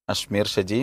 അഷ്മീർ ഷജി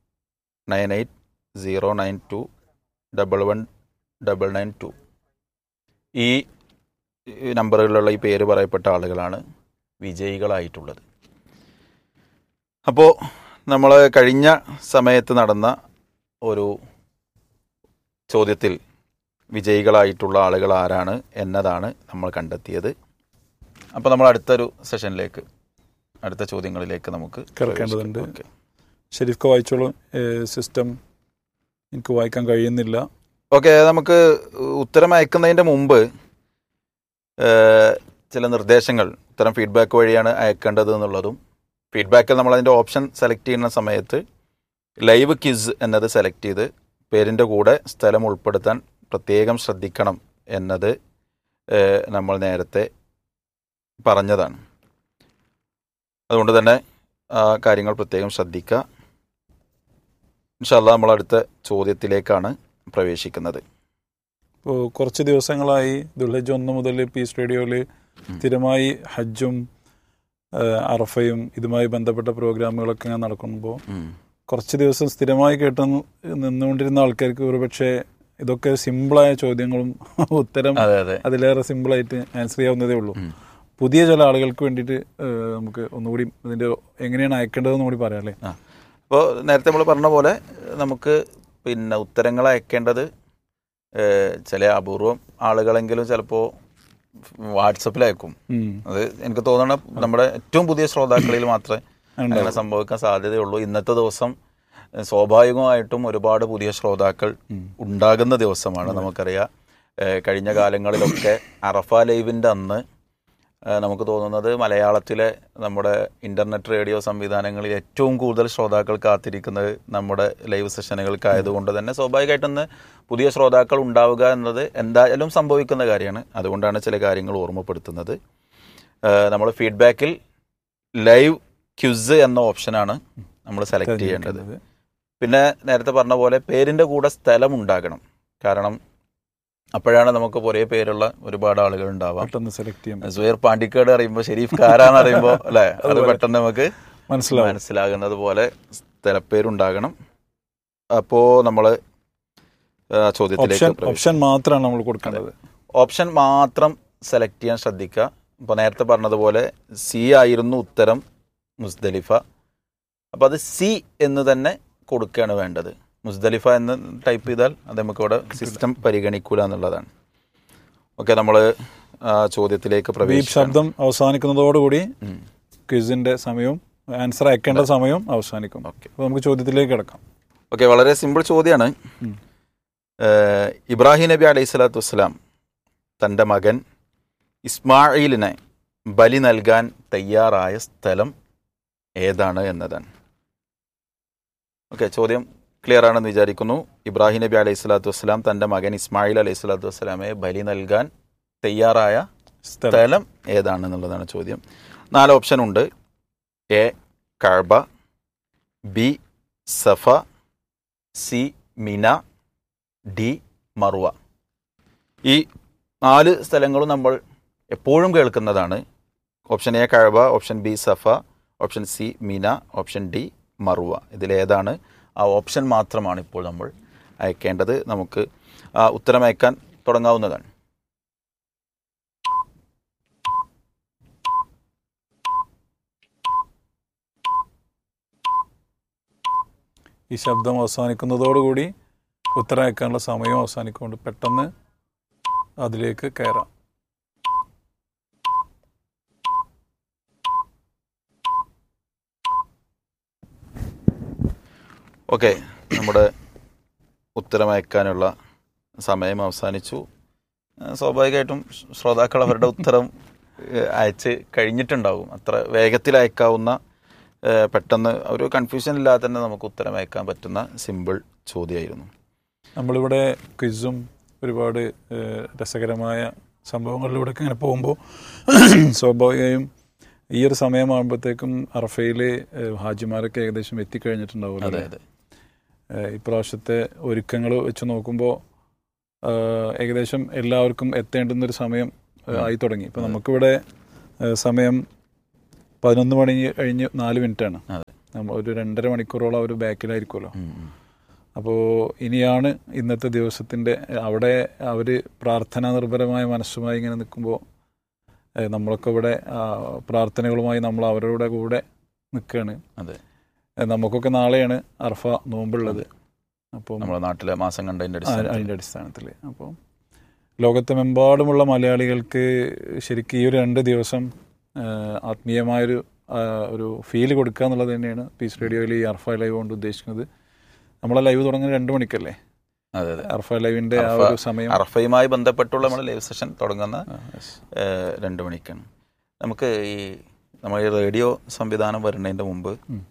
9809211992 ഈ നമ്പറുകളിലുള്ള ഈ പേര് പറയപ്പെട്ട ആളുകളാണ് വിജയികളായിട്ടുള്ളത്. അപ്പോൾ നമ്മൾ കഴിഞ്ഞ സമയത്ത് നടന്ന ഒരു ചോദ്യത്തിൽ വിജയികളായിട്ടുള്ള ആളുകൾ ആരാണ് എന്നതാണ് നമ്മൾ കണ്ടെത്തിയത്. അപ്പോൾ നമ്മൾ അടുത്തൊരു സെഷനിലേക്ക്, അടുത്ത ചോദ്യങ്ങളിലേക്ക് നമുക്ക് കിടക്കേണ്ടതുണ്ട്. ഷെരീഫ് വായിച്ചോളൂ. സിസ്റ്റം എനിക്ക് വായിക്കാൻ കഴിയുന്നില്ല. ഓക്കെ, നമുക്ക് ഉത്തരം അയക്കുന്നതിൻ്റെ മുമ്പ് ചില നിർദ്ദേശങ്ങൾ, ഉത്തരം ഫീഡ്ബാക്ക് വഴിയാണ് അയക്കേണ്ടത് എന്നുള്ളതും, ഫീഡ്ബാക്കിൽ നമ്മളതിൻ്റെ ഓപ്ഷൻ സെലക്ട് ചെയ്യുന്ന സമയത്ത് ലൈവ് ക്വിസ് എന്നത് സെലക്ട് ചെയ്ത് പേരിൻ്റെ കൂടെ സ്ഥലം ഉൾപ്പെടുത്താൻ പ്രത്യേകം ശ്രദ്ധിക്കണം എന്നത് നമ്മൾ നേരത്തെ പറഞ്ഞതാണ്. അതുകൊണ്ട് തന്നെ ആ കാര്യങ്ങൾ പ്രത്യേകം ശ്രദ്ധിക്കുക. ഇൻഷാ അല്ലാഹ് നമ്മൾ അടുത്ത ചോദ്യത്തിലേക്കാണ് പ്രവേശിക്കുന്നത്. ഇപ്പോൾ കുറച്ച് ദിവസങ്ങളായി ദുൽഹജ്ജ് 1 മുതൽ പീസ് റേഡിയോയിൽ സ്ഥിരമായി ഹജ്ജും അറഫയും ഇതുമായി ബന്ധപ്പെട്ട പ്രോഗ്രാമുകളൊക്കെ ഇങ്ങനെ നടക്കുമ്പോൾ കുറച്ച് ദിവസം സ്ഥിരമായി നിന്നുകൊണ്ടിരുന്ന ആൾക്കാർക്ക് ഒരുപക്ഷെ ഇതൊക്കെ സിമ്പിളായ ചോദ്യങ്ങളും ഉത്തരം അതിലേറെ സിമ്പിളായിട്ട് ആൻസർ ചെയ്യാവുന്നതേ ഉള്ളൂ. പുതിയ ചില ആളുകൾക്ക് വേണ്ടിയിട്ട് നമുക്ക് ഒന്നുകൂടി ഇതിൻ്റെ എങ്ങനെയാണ് അയക്കേണ്ടതെന്ന് കൂടി പറയാം അല്ലേ? അപ്പോൾ നേരത്തെ നമ്മൾ പറഞ്ഞ പോലെ നമുക്ക് ഉത്തരങ്ങൾ അയക്കേണ്ടത് ചില അപൂർവം ആളുകളെങ്കിലും ചിലപ്പോൾ വാട്സപ്പിൽ അയക്കും. അത് എനിക്ക് തോന്നണം നമ്മുടെ ഏറ്റവും പുതിയ ശ്രോതാക്കളിൽ മാത്രമേ അങ്ങനെ സംഭവിക്കാൻ സാധ്യതയുള്ളൂ. ഇന്നത്തെ ദിവസം സ്വാഭാവികമായിട്ടും ഒരുപാട് പുതിയ ശ്രോതാക്കൾ ഉണ്ടാകുന്ന ദിവസമാണ്. നമുക്കറിയാം കഴിഞ്ഞ കാലങ്ങളിലൊക്കെ അറഫ ലൈവിൻ്റെ അന്ന് നമുക്ക് തോന്നുന്നത് മലയാളത്തിലെ നമ്മുടെ ഇൻ്റർനെറ്റ് റേഡിയോ സംവിധാനങ്ങളിൽ ഏറ്റവും കൂടുതൽ ശ്രോതാക്കൾ കാത്തിരിക്കുന്നത് നമ്മുടെ ലൈവ് സെഷനുകൾക്കായതുകൊണ്ട് തന്നെ സ്വാഭാവികമായിട്ടൊന്ന് പുതിയ ശ്രോതാക്കൾ ഉണ്ടാവുക എന്നത് എന്തായാലും സംഭവിക്കുന്ന കാര്യമാണ്. അതുകൊണ്ടാണ് ചില കാര്യങ്ങൾ ഓർമ്മപ്പെടുത്തുന്നത്. നമ്മൾ ഫീഡ്ബാക്കിൽ ലൈവ് ക്വിസ് എന്ന ഓപ്ഷനാണ് നമ്മൾ സെലക്ട് ചെയ്യേണ്ടത്. പിന്നെ നേരത്തെ പറഞ്ഞ പോലെ പേരിൻ്റെ കൂടെ സ്ഥലം ഉണ്ടാകണം. കാരണം അപ്പോഴാണ് നമുക്ക് ഒരേ പേരുള്ള ഒരുപാട് ആളുകൾ ഉണ്ടാവാം. സുഹൈർ പാണ്ടിക്കാട് അറിയുമ്പോൾ ഷെരീഫ് കാരാന്ന് അറിയുമ്പോൾ അല്ലേ, അത് പെട്ടെന്ന് നമുക്ക് മനസ്സിലാകുന്നത് പോലെ സ്ഥലപ്പേരുണ്ടാകണം. അപ്പോൾ നമ്മൾ ചോദ്യത്തിലേക്ക് ഓപ്ഷൻ മാത്രമാണ് നമ്മൾ കൊടുക്കേണ്ടത്. ഓപ്ഷൻ മാത്രം സെലക്ട് ചെയ്യാൻ ശ്രദ്ധിക്കുക. ഇപ്പോൾ നേരത്തെ പറഞ്ഞതുപോലെ സി ആയിരുന്നു ഉത്തരം, മുസ്ദലിഫ. അപ്പോൾ അത് സി എന്ന് തന്നെ കൊടുക്കുകയാണ് വേണ്ടത്. മുസ്ദലിഫ എന്ന് ടൈപ്പ് ചെയ്താൽ അത് നമുക്കിവിടെ സിസ്റ്റം പരിഗണിക്കൂല എന്നുള്ളതാണ്. ഓക്കെ, നമ്മൾ ചോദ്യത്തിലേക്ക് പ്രവേശിക്കും. ശബ്ദം അവസാനിക്കുന്നതോടുകൂടി ക്വിസിന്റെ സമയവും ആൻസർ അയക്കേണ്ട സമയവും അവസാനിക്കും. ഓക്കെ, അപ്പോൾ നമുക്ക് ചോദ്യത്തിലേക്ക് കിടക്കാം. ഓക്കെ, വളരെ സിമ്പിൾ ചോദ്യമാണ്. ഇബ്രാഹിം നബി അലൈഹി സ്വലാത്തു വസ്സലാം തൻ്റെ മകൻ ഇസ്മായിലിനെ ബലി നൽകാൻ തയ്യാറായ സ്ഥലം ഏതാണ് എന്നതാണ്. ഓക്കെ, ചോദ്യം ക്ലിയർ ആണെന്ന് വിചാരിക്കുന്നു. ഇബ്രാഹിം നബി അലൈഹി സ്വലാത്തു വസ്സലാം തൻ്റെ മകൻ ഇസ്മായിൽ അലൈഹി സ്വലാത്തു വസ്സലാമെ ബലി നൽകാൻ തയ്യാറായ സ്ഥലം ഏതാണെന്നുള്ളതാണ് ചോദ്യം. 4 ഓപ്ഷൻ ഉണ്ട്. A Kaaba, B Safa, C മിന, ഡി മറുവ. ഈ 4 സ്ഥലങ്ങളും നമ്മൾ എപ്പോഴും കേൾക്കുന്നതാണ്. Option A Kaaba, option B Safa, option C മിന, ഓപ്ഷൻ ഡി മറുവ. ഇതിലേതാണ്? ആ ഓപ്ഷൻ മാത്രമാണ് ഇപ്പോൾ നമ്മൾ അയക്കേണ്ടത്. നമുക്ക് ഉത്തരം അയക്കാൻ തുടങ്ങാവുന്നതാണ്. ഈ ശബ്ദം അവസാനിക്കുന്നതോടുകൂടി ഉത്തരം അയക്കാനുള്ള സമയം അവസാനിക്കുന്നുണ്ട്. പെട്ടെന്ന് അതിലേക്ക് കയറാം. ഓക്കെ, നമ്മുടെ ഉത്തരം അയക്കാനുള്ള സമയം അവസാനിച്ചു. സ്വാഭാവികമായിട്ടും ശ്രോതാക്കൾ അവരുടെ ഉത്തരം അയച്ച് കഴിഞ്ഞിട്ടുണ്ടാകും. അത്ര വേഗത്തിൽ അയക്കാവുന്ന, പെട്ടെന്ന് ഒരു കൺഫ്യൂഷൻ ഇല്ലാതെ തന്നെ നമുക്ക് ഉത്തരം അയക്കാൻ പറ്റുന്ന സിമ്പിൾ ചോദ്യമായിരുന്നു. നമ്മളിവിടെ ക്വിസും ഒരുപാട് രസകരമായ സംഭവങ്ങളിലൂടെ ഇങ്ങനെ പോകുമ്പോൾ സ്വാഭാവികമായും ഈ ഒരു സമയമാകുമ്പോഴത്തേക്കും അറഫയിൽ ഹാജിമാരൊക്കെ ഏകദേശം എത്തിക്കഴിഞ്ഞിട്ടുണ്ടാവും. അതെ അതെ. ഇപ്രാവശ്യത്തെ ഒരുക്കങ്ങൾ വെച്ച് നോക്കുമ്പോൾ ഏകദേശം എല്ലാവർക്കും എത്തേണ്ടുന്നൊരു സമയം ആയി തുടങ്ങി. ഇപ്പം നമുക്കിവിടെ സമയം 11 മണി കഴിഞ്ഞ് 4 മിനിറ്റാണ്. ഒരു 2.5 മണിക്കൂറോളം അവർ ബാക്കിലായിരിക്കുമല്ലോ. അപ്പോൾ ഇനിയാണ് ഇന്നത്തെ ദിവസത്തിൻ്റെ അവിടെ അവർ പ്രാർത്ഥനാ നിർഭരമായ മനസ്സുമായി ഇങ്ങനെ നിൽക്കുമ്പോൾ നമ്മളൊക്കെ ഇവിടെ പ്രാർത്ഥനകളുമായി നമ്മൾ അവരുടെ കൂടെ നിൽക്കുകയാണ്. അതെ, നമുക്കൊക്കെ നാളെയാണ് അർഫ നോമ്പുള്ളത്. അപ്പോൾ നമ്മുടെ നാട്ടിലെ മാസം കണ്ടതിൻ്റെ അതിൻ്റെ അടിസ്ഥാനത്തിൽ അപ്പോൾ ലോകത്തെമ്പാടുമുള്ള മലയാളികൾക്ക് ശരിക്കും ഈ ഒരു 2 ദിവസം ആത്മീയമായൊരു ഒരു ഫീൽ കൊടുക്കുക എന്നുള്ളത് തന്നെയാണ് പീസ് റേഡിയോയിൽ ഈ അർഫ ലൈവ് കൊണ്ട് ഉദ്ദേശിക്കുന്നത്. നമ്മളെ ലൈവ് തുടങ്ങുന്നത് 2 മണിക്കല്ലേ? അതെ അതെ, അർഫ ലൈവിൻ്റെ ആ ഒരു സമയം അർഫയുമായി ബന്ധപ്പെട്ടുള്ള നമ്മുടെ ലൈവ് സെഷൻ തുടങ്ങുന്ന 2 മണിക്കാണ്. നമുക്ക് നമ്മൾ ഈ റേഡിയോ സംവിധാനം വരുന്നതിൻ്റെ മുമ്പ്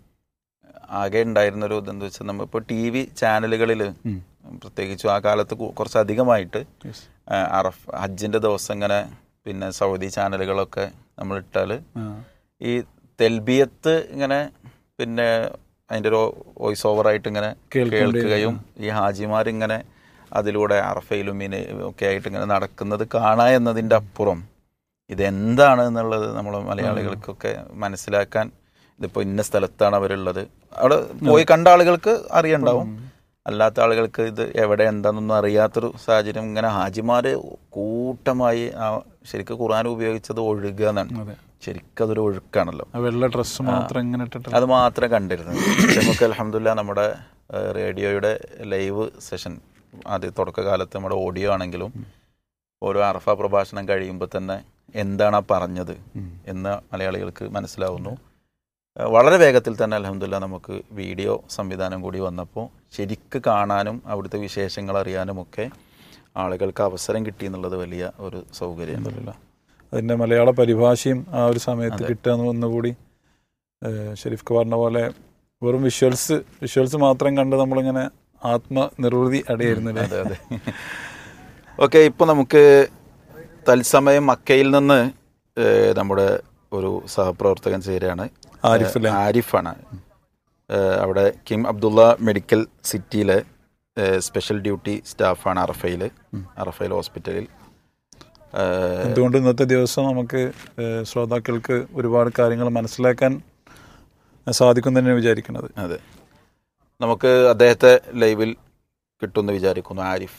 ആകെ ഉണ്ടായിരുന്നൊരു ഇതെന്ന് വെച്ചാൽ നമ്മളിപ്പോൾ TV ചാനലുകളിൽ പ്രത്യേകിച്ചും ആ കാലത്ത് കുറച്ചധികമായിട്ട് ഹജ്ജിൻ്റെ ദിവസം ഇങ്ങനെ പിന്നെ സൗദി ചാനലുകളൊക്കെ നമ്മൾ ഇട്ടാൽ ഈ തെൽബിയത്ത് ഇങ്ങനെ പിന്നെ അതിൻ്റെ ഒരു വോയിസ് ഓവറായിട്ട് ഇങ്ങനെ കേൾക്കുകയും ഈ ഹാജിമാരിങ്ങനെ അതിലൂടെ അറഫയിലും ഒക്കെ ആയിട്ട് ഇങ്ങനെ നടക്കുന്നത് കാണുക എന്നതിൻ്റെ അപ്പുറം ഇതെന്താണ് എന്നുള്ളത് നമ്മൾ മലയാളികൾക്കൊക്കെ മനസ്സിലാക്കാൻ, ഇതിപ്പോൾ ഇന്ന സ്ഥലത്താണ് അവരുള്ളത്, അവിടെ പോയി കണ്ട ആളുകൾക്ക് അറിയണ്ടാവും, അല്ലാത്ത ആളുകൾക്ക് ഇത് എവിടെ എന്താണെന്നൊന്നും അറിയാത്തൊരു സാഹചര്യം. ഇങ്ങനെ ഹാജിമാർ കൂട്ടമായി ശരിക്കും ഖുർആൻ ഉപയോഗിച്ചത് ഒഴുകുക എന്നാണ്. ശരിക്കും അതൊരു ഒഴുക്കാണല്ലോ. വെള്ള ഡ്രസ്സ് മാത്രം ഇങ്ങനെ അത് മാത്രമേ കണ്ടിരുന്നത്. നമുക്ക് അൽഹംദുലില്ലാ നമ്മുടെ റേഡിയോയുടെ ലൈവ് സെഷൻ ആദ്യ തുടക്കകാലത്ത് നമ്മുടെ ഓഡിയോ ആണെങ്കിലും ഓരോ അറഫ പ്രഭാഷണം കഴിയുമ്പോൾ തന്നെ എന്താണ് പറഞ്ഞത് എന്ന് മലയാളികൾക്ക് മനസ്സിലാവുന്നു. വളരെ വേഗത്തിൽ തന്നെ അൽഹംദുലില്ലാ നമുക്ക് വീഡിയോ സംവിധാനം കൂടി വന്നപ്പോൾ ശരിക്ക് കാണാനും അവിടുത്തെ വിശേഷങ്ങൾ അറിയാനും ഒക്കെ ആളുകൾക്ക് അവസരം കിട്ടി എന്നുള്ളത് വലിയ ഒരു സൗകര്യമുണ്ടല്ലോ. അതിൻ്റെ മലയാള പരിഭാഷയും ആ ഒരു സമയത്ത് കിട്ടുക ഒന്നുകൂടി ഷെരീഫ് പറഞ്ഞ പോലെ വെറും വിഷ്വൽസ് മാത്രം കണ്ട് നമ്മളിങ്ങനെ ആത്മനിർവൃതി അടയായിരുന്നില്ല. അതെ അതെ. ഓക്കെ, ഇപ്പോൾ നമുക്ക് തത്സമയം മക്കയിൽ നിന്ന് നമ്മുടെ ഒരു സഹപ്രവർത്തകൻ ചേരുകയാണ്. ആരിഫാണ്. അവിടെ കിം അബ്ദുള്ള മെഡിക്കൽ സിറ്റിയിലെ സ്പെഷ്യൽ ഡ്യൂട്ടി സ്റ്റാഫാണ് അറഫയിൽ ഹോസ്പിറ്റലിൽ. എന്തുകൊണ്ട് ഇന്നത്തെ ദിവസം നമുക്ക് ശ്രോതാക്കൾക്ക് ഒരുപാട് കാര്യങ്ങൾ മനസ്സിലാക്കാൻ സാധിക്കും തന്നെ വിചാരിക്കുന്നത്. അതെ, നമുക്ക് അദ്ദേഹത്തെ ലൈവിൽ കിട്ടുമെന്ന് വിചാരിക്കുന്നു. ആരിഫ്.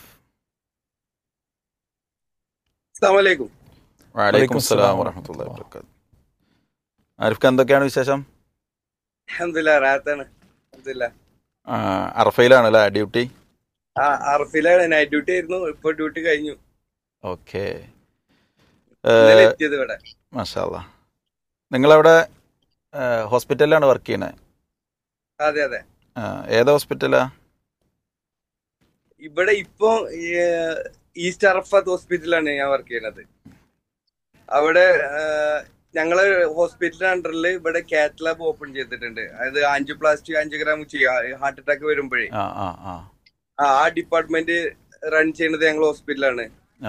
വഅലൈക്കും അസ്സലാം വറഹ്മത്തുള്ളാഹി വബറകാതുഹു. ആരിഫ്ക്ക് എന്തൊക്കെയാണ് വിശേഷം? അറഫയിലാണല്ലേ ഡ്യൂട്ടി? അറഫയിലാണ്, നൈറ്റ് ഡ്യൂട്ടി ആയിരുന്നു. ഇപ്പൊ ഡ്യൂട്ടി കഴിഞ്ഞു. ഓക്കെ, മാഷാ അല്ലാഹ്. നിങ്ങളവിടെ ഹോസ്പിറ്റലിലാണ് വർക്ക് ചെയ്യണേ? അതെ അതെ. ഏതാ ഹോസ്പിറ്റലാ? ഇവിടെ ഇപ്പൊ ഈസ്റ്റ് അറഫാത്ത് ഹോസ്പിറ്റലാണ് ഞാൻ വർക്ക് ചെയ്യണത്. അവിടെ ഞങ്ങള് ഹോസ്പിറ്റലിന്റെ അണ്ടറിൽ ഇവിടെ കാത്ത് ലാബ് ഓപ്പൺ ചെയ്തിട്ടുണ്ട്. അതായത് ആൻജിയോപ്ലാസ്റ്റി, ആൻജിയോഗ്രാം ചെയ്യുക ഹാർട്ട് അറ്റാക്ക് വരുമ്പോഴേ ആ ഡിപ്പാർട്ട്മെന്റ് റൺ ചെയ്യുന്നത് ഞങ്ങൾ ഹോസ്പിറ്റലാണ്.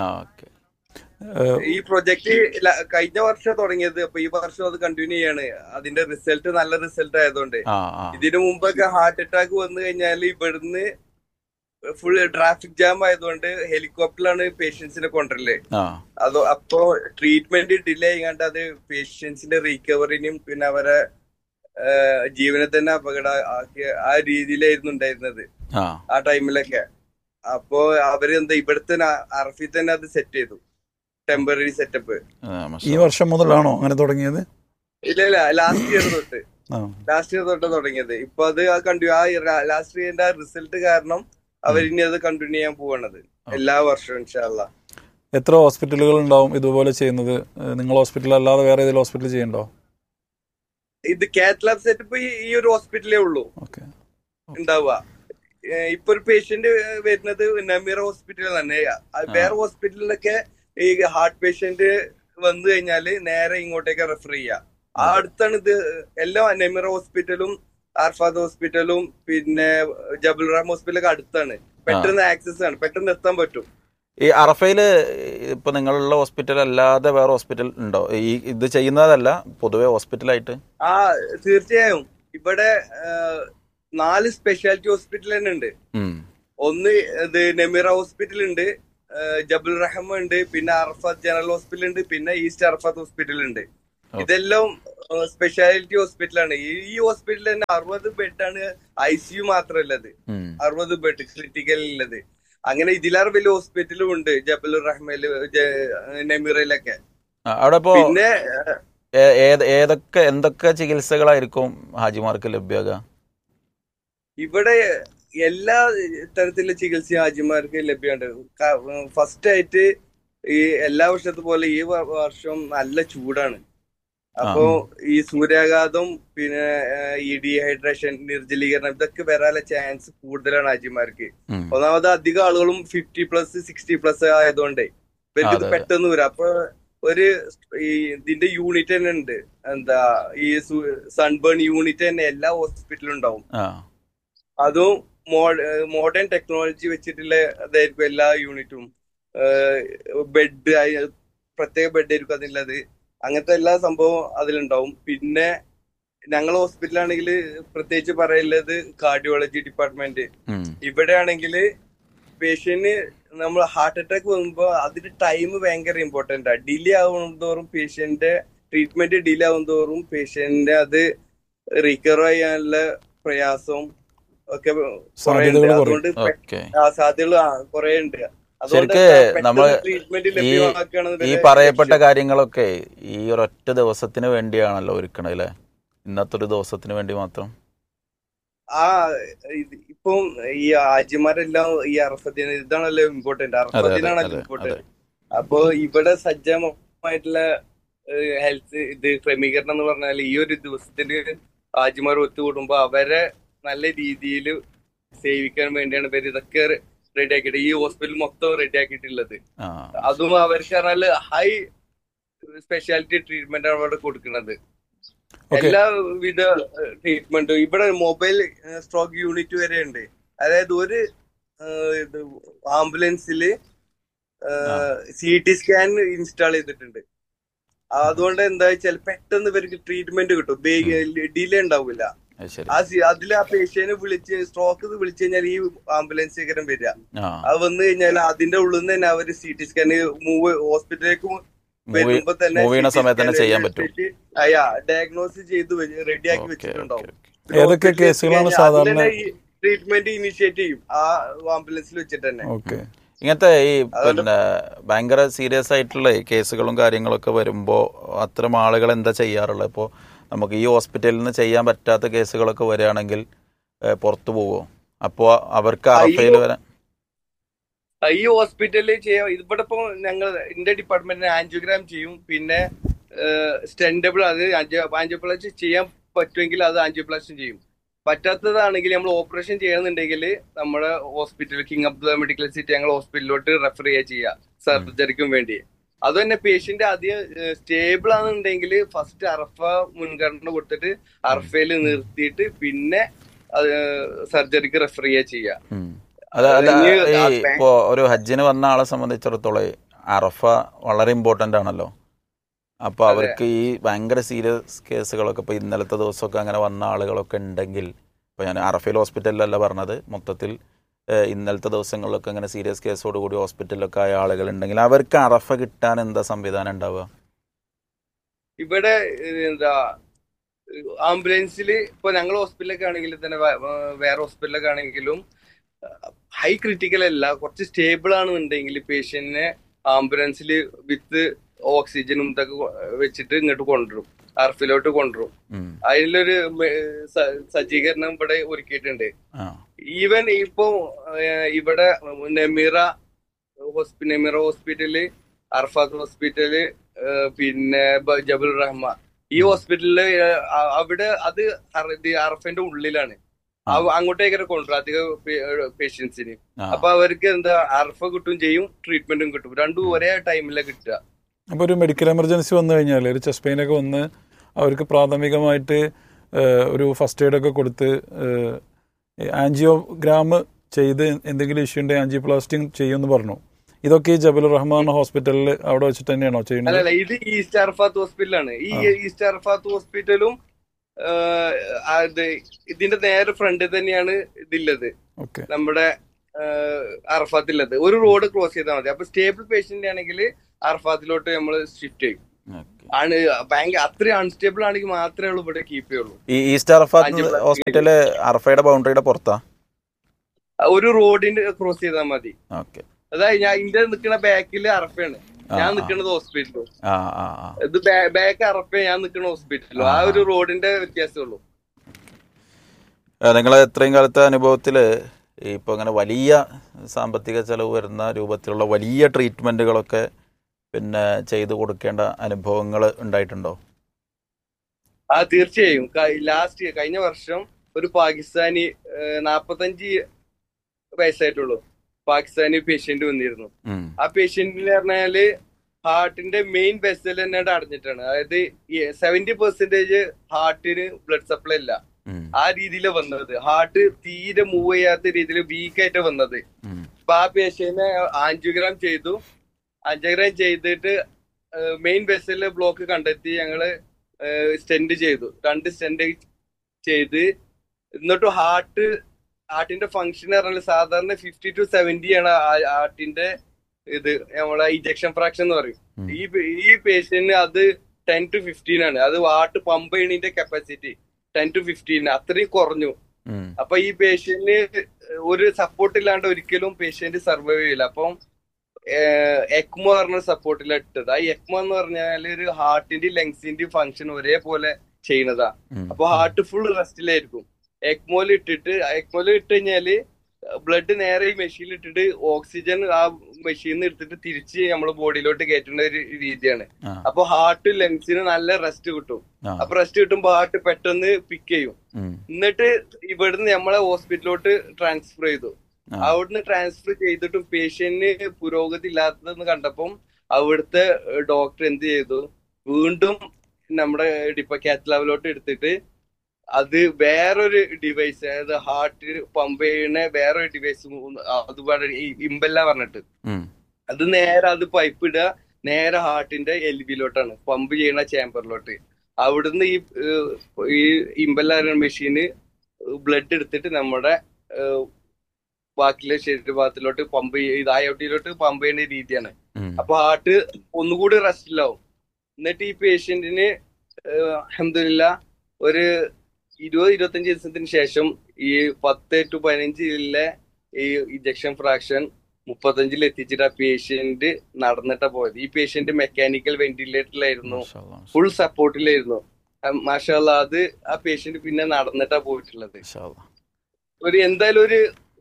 ഈ പ്രൊജക്ട് കഴിഞ്ഞ വർഷം തുടങ്ങിയത്, അപ്പൊ ഈ വർഷം അത് കണ്ടിന്യൂ ചെയ്യാണ്. അതിന്റെ റിസൾട്ട് നല്ല റിസൾട്ട് ആയതുകൊണ്ട്. ഇതിനു മുമ്പൊക്കെ ഹാർട്ട് അറ്റാക്ക് വന്നു കഴിഞ്ഞാൽ ഇവിടുന്ന് ഫുൾ ട്രാഫിക് ജാം ആയതുകൊണ്ട് ഹെലികോപ്റ്ററിലാണ് പേഷ്യൻസിനെ കൊണ്ടുവരല്. അപ്പോ ട്രീറ്റ്മെന്റ് ഡിലേ ചെയ്യാണ്ട് അത് പേഷ്യൻസിന്റെ റീകവറിനും പിന്നെ അവരെ ജീവനെ തന്നെ അപകട ആക്കിയ ആ രീതിയിലായിരുന്നു ഉണ്ടായിരുന്നത് ആ ടൈമിലൊക്കെ. അപ്പോ അവര് ഇവിടുത്തെ അറഫിൽ തന്നെ അത് സെറ്റ് ചെയ്തു, ടെമ്പററി സെറ്റപ്പ്. ഈ വർഷം മുതലാണോ അങ്ങനെ തുടങ്ങിയത്? ഇല്ല, ലാസ്റ്റ് ഇയർ തൊട്ട് തുടങ്ങിയത്. ഇപ്പൊ അത് ലാസ്റ്റ് ഇയറിന്റെ റിസൾട്ട് കാരണം അവരിനി അത് കണ്ടിന്യൂ ചെയ്യാൻ പോവാണത് എല്ലാ വർഷവും ഇൻഷാ അല്ലാഹ്. എത്ര ഹോസ്പിറ്റലുകൾ ഉണ്ടാവും ഇതുപോലെ ചെയ്യുന്നത്? നിങ്ങൾ ഹോസ്പിറ്റൽ അല്ലാതെ വേറെ ഏതെങ്കിലും ഹോസ്പിറ്റൽ ചെയ്യണ്ടോ? ഇത് കാത്ത് ലാബ് സെറ്റപ്പ് ഈ ഒരു ഹോസ്പിറ്റലേ ഉള്ളൂ ഉണ്ടാവുക. ഇപ്പൊ ഒരു പേഷ്യന്റ് വരുന്നത് നമീറ ഹോസ്പിറ്റലിൽ തന്നെ. വേറെ ഹോസ്പിറ്റലിലൊക്കെ ഈ ഹാർട്ട് പേഷ്യന്റ് വന്നു കഴിഞ്ഞാല് നേരെ ഇങ്ങോട്ടേക്ക് റെഫർ ചെയ്യുക. ആ അടുത്താണ് ഇത് എല്ലാം. നമീറ ഹോസ്പിറ്റലും അർഫാദ് ഹോസ്പിറ്റലും പിന്നെ ജബൽ റാം ഹോസ്പിറ്റലൊക്കെ അടുത്താണ്. പെട്ടെന്ന് ആക്സസ് ആണ്, പെട്ടെന്ന് എത്താൻ പറ്റും. ഈ അറഫയില് ഇപ്പൊ നിങ്ങളുള്ള ഹോസ്പിറ്റൽ അല്ലാതെ വേറെ ഹോസ്പിറ്റൽ ഉണ്ടോ? ഈ ഇത് ചെയ്യുന്നതല്ല, പൊതുവെ ഹോസ്പിറ്റലായിട്ട്? തീർച്ചയായും ഇവിടെ 4 സ്പെഷ്യാലിറ്റി ഹോസ്പിറ്റൽ തന്നെ ഉണ്ട്. ഒന്ന് ഇത് നമീറ ഹോസ്പിറ്റൽ ഉണ്ട്, ജബൽ റഹ്മ ഉണ്ട്, പിന്നെ അറഫാത്ത് ജനറൽ ഹോസ്പിറ്റൽ ഉണ്ട്, പിന്നെ ഈസ്റ്റ് അറഫാത്ത് ഹോസ്പിറ്റൽ ഉണ്ട്. ഇതെല്ലാം സ്പെഷ്യാലിറ്റി ഹോസ്പിറ്റലാണ്. ഈ ഹോസ്പിറ്റലിൽ തന്നെ 60 ബെഡാണ് ICU മാത്രമല്ലത്, 60 ബെഡ് ക്രിട്ടിക്കൽ ഉള്ളത്. അങ്ങനെ ഇതിലാറ് വലിയ ഹോസ്പിറ്റലും ഉണ്ട് ജബലുർ റഹ്മയില്, നെമിറയിലൊക്കെ. പിന്നെ എന്തൊക്കെ ചികിത്സകളായിരിക്കും ഹാജിമാർക്ക് ലഭ്യമാകുക? ഇവിടെ എല്ലാ തരത്തിലുള്ള ചികിത്സ ഹാജിമാർക്ക് ലഭ്യമുണ്ട്. ഫസ്റ്റ് ആയിട്ട് ഈ എല്ലാ വർഷത്തെ പോലെ ഈ വർഷം നല്ല ചൂടാണ്. അപ്പോ ഈ സൂര്യാഘാതം, പിന്നെ ഈ ഡീഹൈഡ്രേഷൻ, നിർജ്ജലീകരണം, ഇതൊക്കെ വരാനുള്ള ചാൻസ് കൂടുതലാണ് ഹാജിമാർക്ക്. ഒന്നാമത് അധികം ആളുകളും 50+, 60+ ആയതുകൊണ്ടേ ഇവർക്ക് ഇത് പെട്ടെന്ന് വരും. അപ്പൊ ഇതിന്റെ യൂണിറ്റ് തന്നെ ഉണ്ട്, എന്താ ഈ സൺബേൺ യൂണിറ്റ് തന്നെ എല്ലാ ഹോസ്പിറ്റലും ഉണ്ടാവും. അതും മോഡേൺ ടെക്നോളജി വെച്ചിട്ടുള്ള അതായിരിക്കും എല്ലാ യൂണിറ്റും. ബെഡ് പ്രത്യേക ബെഡ് ആയിരിക്കും അതിനുള്ളത്. അങ്ങനത്തെ എല്ലാ സംഭവം അതിലുണ്ടാവും. പിന്നെ ഞങ്ങളെ ഹോസ്പിറ്റലാണെങ്കിൽ പ്രത്യേകിച്ച് പറയുന്നത് കാർഡിയോളജി ഡിപ്പാർട്ട്മെന്റ്. ഇവിടെ ആണെങ്കിൽ പേഷ്യന്റ് നമ്മൾ ഹാർട്ട് അറ്റാക്ക് വരുമ്പോ അതിന്റെ ടൈം ഭയങ്കര ഇമ്പോർട്ടന്റ് ആണ്. Delay ആവുന്നതോറും patient treatment delay ആവുന്നതോറും patient അത് റിക്കവർ ചെയ്യാനുള്ള പ്രയാസവും ഒക്കെ കുറെ ഉണ്ട്. അതുകൊണ്ട് സാധ്യതകൾ കുറെ ഉണ്ട്. ശരിക്ക് നമ്മൾ ഈ പറയപ്പെട്ട കാര്യങ്ങളൊക്കെ ഈ ഒരൊറ്റ ദിവസത്തിന് വേണ്ടിയാണല്ലോ ഒരുക്കണത് അല്ലേ? ഇന്നത്തെ ഒരു ദിവസത്തിന് വേണ്ടി മാത്രം. ഇപ്പം ഈ ഹാജിമാരെല്ലാം ഈ അറഫത്തിന് ഇതാണല്ലോ ഇമ്പോർട്ടന്റ്, അറഫത്തിനാണല്ലോ ഇമ്പോർട്ടന്റ്. അപ്പൊ ഇവിടെ സജ്ജമായിട്ടുള്ള ഹെൽത്ത് ക്രമീകരണം എന്ന് പറഞ്ഞാൽ ഈ ഒരു ദിവസത്തിന് ഹാജിമാർ ഒത്തുകൂടുമ്പോ അവരെ നല്ല രീതിയിൽ സേവിക്കാൻ വേണ്ടിയാണ് ഇവർ ഇതൊക്കെ റെഡി ആക്കിയിട്ട് ഈ ഹോസ്പിറ്റൽ മൊത്തം റെഡി ആക്കിയിട്ടുള്ളത്. അതും അവർക്ക് പറഞ്ഞാല് ഹൈ സ്പെഷ്യാലിറ്റി ട്രീറ്റ്മെന്റ് ആണ് അവിടെ കൊടുക്കുന്നത്. എല്ലാവിധ ട്രീറ്റ്മെന്റും ഇവിടെ മൊബൈൽ സ്ട്രോക്ക് യൂണിറ്റ് വരെ ഉണ്ട്. അതായത് ഒരു ആംബുലൻസില് CT സ്കാൻ ഇൻസ്റ്റാൾ ചെയ്തിട്ടുണ്ട്. അതുകൊണ്ട് എന്താ വെച്ചാൽ പെട്ടെന്ന് ഇവർക്ക് ട്രീറ്റ്മെന്റ് കിട്ടും, ഡിലേ ഉണ്ടാവില്ല. അതിൽ ആ പേഷ്യന്റ് സ്ട്രോക്ക് വിളിച്ചു കഴിഞ്ഞാൽ ഈ ആംബുലൻസ് വരിക. അത് വന്നു കഴിഞ്ഞാൽ അതിന്റെ ഉള്ളിൽ നിന്ന് തന്നെ അവര് CT സ്കാൻ ഹോസ്പിറ്റലിലേക്ക് വരുമ്പോ തന്നെ ഡയഗ്നോസ് ചെയ്ത് റെഡിയാക്കി വെച്ചിട്ടുണ്ടാവും. ഏതൊക്കെ കേസുകളാണ് സാധാരണ ട്രീറ്റ്മെന്റ് ഇനിഷ്യേറ്റ് ചെയ്യും ആ ആംബുലൻസിൽ വെച്ചിട്ട് തന്നെ. ഇങ്ങനത്തെ ഈ പിന്നെ ഭയങ്കര സീരിയസ് ആയിട്ടുള്ള കേസുകളും കാര്യങ്ങളൊക്കെ വരുമ്പോൾ അത്തരം ആളുകൾ എന്താ ചെയ്യാറുള്ളത്? ഇപ്പോൾ നമുക്ക് ഈ ഹോസ്പിറ്റലിൽ നിന്ന് ചെയ്യാൻ പറ്റാത്ത കേസുകളൊക്കെ വരികയാണെങ്കിൽ പുറത്തു പോവോ? അപ്പോൾ അവർക്ക് അറഫയിൽ വരാൻ ഈ ഹോസ്പിറ്റലിൽ ചെയ്യാം. ഇവിടെ ഇപ്പൊ ഞങ്ങൾ എന്റെ ഡിപ്പാർട്ട്മെന്റിന് ആൻജിയോഗ്രാം ചെയ്യും. പിന്നെ സ്റ്റെൻഡബിൾ, അത് ആൻജിയോപ്ലാസ്റ്റി ചെയ്യാൻ പറ്റുമെങ്കിൽ അത് ആൻജിയോപ്ലാസ്റ്റി ചെയ്യും. പറ്റാത്തതാണെങ്കിൽ നമ്മൾ ഓപ്പറേഷൻ ചെയ്യണമെന്നുണ്ടെങ്കിൽ നമ്മുടെ hospital king Abdulla medical city ഞങ്ങൾ ഹോസ്പിറ്റലിലോട്ട് റെഫർ ചെയ്യുക സർജറിക്കും വേണ്ടി. അത് തന്നെ പേഷ്യന്റ് അധികം സ്റ്റേബിൾ ആണെന്നുണ്ടെങ്കിൽ ഫസ്റ്റ് അറഫ മുൻഗണന കൊടുത്തിട്ട് അറഫയിൽ നിർത്തിയിട്ട് പിന്നെ സർജറിക്ക് റെഫർ ചെയ്യുക. ഇപ്പോ ഒരു ഹജ്ജിന് വന്ന ആളെ സംബന്ധിച്ചിടത്തോളം അറഫ വളരെ ഇമ്പോർട്ടന്റ് ആണല്ലോ. അപ്പൊ അവർക്ക് ഈ ഭയങ്കര സീരിയസ് കേസുകളൊക്കെ ഇപ്പൊ ഇന്നലത്തെ ദിവസമൊക്കെ അങ്ങനെ വന്ന ആളുകളൊക്കെ ഉണ്ടെങ്കിൽ, ഇപ്പൊ ഞാൻ അറഫയിൽ ഹോസ്പിറ്റലിലല്ല പറഞ്ഞത്, മൊത്തത്തിൽ ഇന്നലത്തെ ദിവസങ്ങളിലൊക്കെ ഇങ്ങനെ സീരിയസ് കേസോട് കൂടി ഹോസ്പിറ്റലിലൊക്കെ ആയ ആളുകൾ ഉണ്ടെങ്കിൽ അവർക്ക് അറഫ കിട്ടാൻ എന്താ സംവിധാനം ഉണ്ടാവുക? ഇവിടെ എന്താ ആംബുലൻസിൽ ഇപ്പൊ ഞങ്ങൾ ഹോസ്പിറ്റലൊക്കെ ആണെങ്കിൽ തന്നെ വേറെ ഹോസ്പിറ്റലൊക്കെ ആണെങ്കിലും ഹൈ ക്രിട്ടിക്കൽ അല്ല, കുറച്ച് സ്റ്റേബിൾ ആണെന്നുണ്ടെങ്കിൽ പേഷ്യന്റിനെ ആംബുലൻസിൽ വിത്ത് ഓക്സിജനും ഇതൊക്കെ വെച്ചിട്ട് ഇങ്ങോട്ട് കൊണ്ടുവരും, അർഫിലോട്ട് കൊണ്ടുവരും. അതിലൊരു സജ്ജീകരണം ഇവിടെ ഒരുക്കിയിട്ടുണ്ട്. ഈവൻ ഇപ്പോ ഇവിടെ നെമിറ ഹോസ്പിറ്റല്, അർഫാത്ത് ഹോസ്പിറ്റല്, പിന്നെ ജബൽ റഹ്മ, ഈ ഹോസ്പിറ്റലില് അവിടെ അത് അർഫന്റെ ഉള്ളിലാണ്. അങ്ങോട്ടേക്ക് കൊണ്ടുവരും അധികം പേഷ്യൻസിന്. അപ്പൊ അവർക്ക് എന്താ അർഫ കിട്ടും ചെയ്യും, ട്രീറ്റ്മെന്റും കിട്ടും, രണ്ടും ഒരേ ടൈമിലാണ് കിട്ടുക. അപ്പോൾ ഒരു മെഡിക്കൽ എമർജൻസി വന്നു കഴിഞ്ഞാൽ, ഒരു ചെസ്റ്റ് പെയിനൊക്കെ വന്ന് അവർക്ക് പ്രാഥമികമായിട്ട് ഒരു ഫസ്റ്റ് എയ്ഡൊക്കെ കൊടുത്ത് ആൻജിയോഗ്രാം ചെയ്ത് എന്തെങ്കിലും ഇഷ്യൂ ഉണ്ടെങ്കിൽ ആൻജിയോപ്ലാസ്റ്റി ചെയ്യുമെന്ന് പറഞ്ഞു. ഇതൊക്കെ ഈ ജബലുർ റഹ്മാൻ ഹോസ്പിറ്റലിൽ അവിടെ വെച്ചിട്ട് തന്നെയാണോ ചെയ്യുന്നത്? അല്ല, ഇത് ഈസ്റ്റ് അർഫാത്ത് ഹോസ്പിറ്റലാണ്. ഈ ഈസ്റ്റ് അർഫാത്ത് ഹോസ്പിറ്റലും ഇതിന്റെ നേരെ ഫ്രണ്ടിൽ തന്നെയാണ് ഇതില്ലത്, നമ്മുടെ അർഫാത്തില്ലത്. ഒരു റോഡ് ക്രോസ് ചെയ്താൽ മതി. അപ്പൊ സ്റ്റേബിൾ പേഷ്യന്റ് ആണെങ്കിൽ അർഫാത്തിലോട്ട് നമ്മൾ ഷിഫ്റ്റ് ചെയ്യും. ആണ് ഭയങ്കര അത്രയും അൺസ്റ്റേബിൾ ആണെങ്കിൽ മാത്രമേ ഉള്ളൂ ഇവിടെ കീപ്പ് ചെയ്യുള്ളൂ. ഈ ഈസ്റ്റ് അറഫാത്ത് ഹോസ്പിറ്റല് അറഫയുടെ ബൗണ്ടറിയുടെ പുറത്താ? ഒരു റോഡിന്റെ ക്രോസ് ചെയ്താൽ മതി. ഓക്കെ. അതായത് ഞാൻ ഇന്റെ നിൽക്കുന്ന ബാക്കില് അറഫയാണ്, ഞാൻ നിൽക്കുന്നത് ഹോസ്പിറ്റലും. ഇത് ബാക്ക് അറഫ, ഞാൻ നിൽക്കുന്ന ഹോസ്പിറ്റലും. ആ ഒരു റോഡിന്റെ വ്യത്യാസമുള്ളൂ. നിങ്ങളെ എത്രയും കാലത്തെ അനുഭവത്തില് ഇപ്പൊ ഇങ്ങനെ വലിയ സാമ്പത്തിക ചെലവ് വരുന്ന രൂപത്തിലുള്ള വലിയ ട്രീറ്റ്മെന്റുകളൊക്കെ പിന്നെ ചെയ്തു കൊടുക്കേണ്ട അനുഭവങ്ങൾ ഉണ്ടായിട്ടുണ്ടോ? തീർച്ചയായും. കഴിഞ്ഞ വർഷം ഒരു പാകിസ്ഥാനി 45 വയസ്സായിട്ടുള്ളൂ പാകിസ്ഥാനി പേഷ്യന്റ് വന്നിരുന്നു. ആ പേഷ്യന്റിന് പറഞ്ഞാല് ഹാർട്ടിന്റെ മെയിൻ വെസൽ തന്നെ അടഞ്ഞിട്ടാണ്. അതായത് 70% ഹാർട്ടിന് ബ്ലഡ് സപ്ലൈ ഇല്ല. ആ രീതിയില് വന്നത്, ഹാർട്ട് തീരെ മൂവ് ചെയ്യാത്ത രീതിയിൽ വീക്കായിട്ട് വന്നത്. അപ്പൊ ആ പേഷ്യന്റിനെ ആൻജിയോഗ്രാം ചെയ്തു. ആൻജിയോഗ്രാം ചെയ്തിട്ട് മെയിൻ വെസലിലെ ബ്ലോക്ക് കണ്ടെത്തി ഞങ്ങള് സ്റ്റെന്റ് ചെയ്തു. 2 സ്റ്റെന്റ് ചെയ്ത് എന്നിട്ട് ഹാർട്ടിന്റെ ഫംഗ്ഷൻ പറഞ്ഞാൽ സാധാരണ 50 to 70 ആണ് ഹാർട്ടിന്റെ ഇത് നമ്മളെ ഇജക്ഷൻ ഫ്രാക്ഷൻ എന്ന് പറയും. ഈ പേഷ്യന്റിന് അത് 10 to 15 ആണ്. അത് ഹാർട്ട് പമ്പ് ചെയ്യണതിന്റെ കപ്പാസിറ്റി 10 to 15 അത്രയും കുറഞ്ഞു. അപ്പൊ ഈ പേഷ്യന്റിന് ഒരു സപ്പോർട്ട് ഇല്ലാണ്ട് ഒരിക്കലും പേഷ്യന്റ് സർവൈവ് ചെയ്യില്ല. അപ്പം എക്മോ പറഞ്ഞ സപ്പോർട്ടിൽ ഇട്ടത്. ആ എക്മോ എന്ന് പറഞ്ഞാല് ഒരു ഹാർട്ടിന്റെയും ലങ്സിന്റെയും ഫംഗ്ഷൻ ഒരേപോലെ ചെയ്യണതാ. അപ്പൊ ഹാർട്ട് ഫുൾ റെസ്റ്റിലായിരിക്കും. എക്മോയിൽ ഇട്ട് കഴിഞ്ഞാല് ബ്ലഡ് നേരെ ഈ മെഷീനിൽ ഇട്ടിട്ട് ഓക്സിജൻ ആ മെഷീനിൽ എടുത്തിട്ട് തിരിച്ച് നമ്മളെ ബോഡിയിലോട്ട് കയറ്റുന്ന ഒരു രീതിയാണ്. അപ്പൊ ഹാർട്ട് ലങ്സിന് നല്ല റെസ്റ്റ് കിട്ടും. അപ്പൊ റെസ്റ്റ് കിട്ടുമ്പോ ഹാർട്ട് പെട്ടെന്ന് പിക്ക് ചെയ്യും. എന്നിട്ട് ഇവിടുന്ന് നമ്മളെ ഹോസ്പിറ്റലിലോട്ട് ട്രാൻസ്ഫർ ചെയ്തു. അവിടുന്ന് ട്രാൻസ്ഫർ ചെയ്തിട്ടും പേഷ്യന്റിന് പുരോഗതി ഇല്ലാത്തതെന്ന് കണ്ടപ്പം അവിടുത്തെ ഡോക്ടർ എന്ത് ചെയ്തു, വീണ്ടും നമ്മുടെ കാത്ത് ലാബിലോട്ട് എടുത്തിട്ട് അത് വേറൊരു ഡിവൈസ്, അതായത് ഹാർട്ട് പമ്പ് ചെയ്യുന്ന വേറൊരു ഡിവൈസ്, അതുപോലെ ഇമ്പല്ല പറഞ്ഞിട്ട് അത് നേരെ അത് പൈപ്പ് ഇടുക നേരെ ഹാർട്ടിന്റെ എൽബിയിലോട്ടാണ്, പമ്പ് ചെയ്യുന്ന ചേമ്പറിലോട്ട്. അവിടുന്ന് ഈ ഇമ്പല്ല മെഷീന് ബ്ലഡ് എടുത്തിട്ട് നമ്മുടെ ബാക്കിയുള്ള ശരീരഭാഗത്തിലോട്ട് പമ്പ് ഇതായോട്ടിലോട്ട് പമ്പ് ചെയ്യുന്ന രീതിയാണ്. അപ്പൊ ഹാർട്ട് ഒന്നുകൂടി റെസ്റ്റിലാവും. എന്നിട്ട് ഈ പേഷ്യന്റിന് അൽഹംദുലില്ലാ ഒരു 20-25 ദിവസത്തിന് ശേഷം ഈ 10 to 15 ഈ ഇജക്ഷൻ ഫ്രാക്ഷൻ 35 എത്തിച്ചിട്ട് ആ പേഷ്യന്റ് നടന്നിട്ടാ പോയത്. ഈ പേഷ്യന്റ് മെക്കാനിക്കൽ വെന്റിലേറ്ററിലായിരുന്നു, ഫുൾ സപ്പോർട്ടിലായിരുന്നു. മാഷാ അല്ലാഹ്, അത് ആ പേഷ്യന്റ് പിന്നെ നടന്നിട്ടാ പോയിട്ടുള്ളത്. എന്തായാലും ഒരു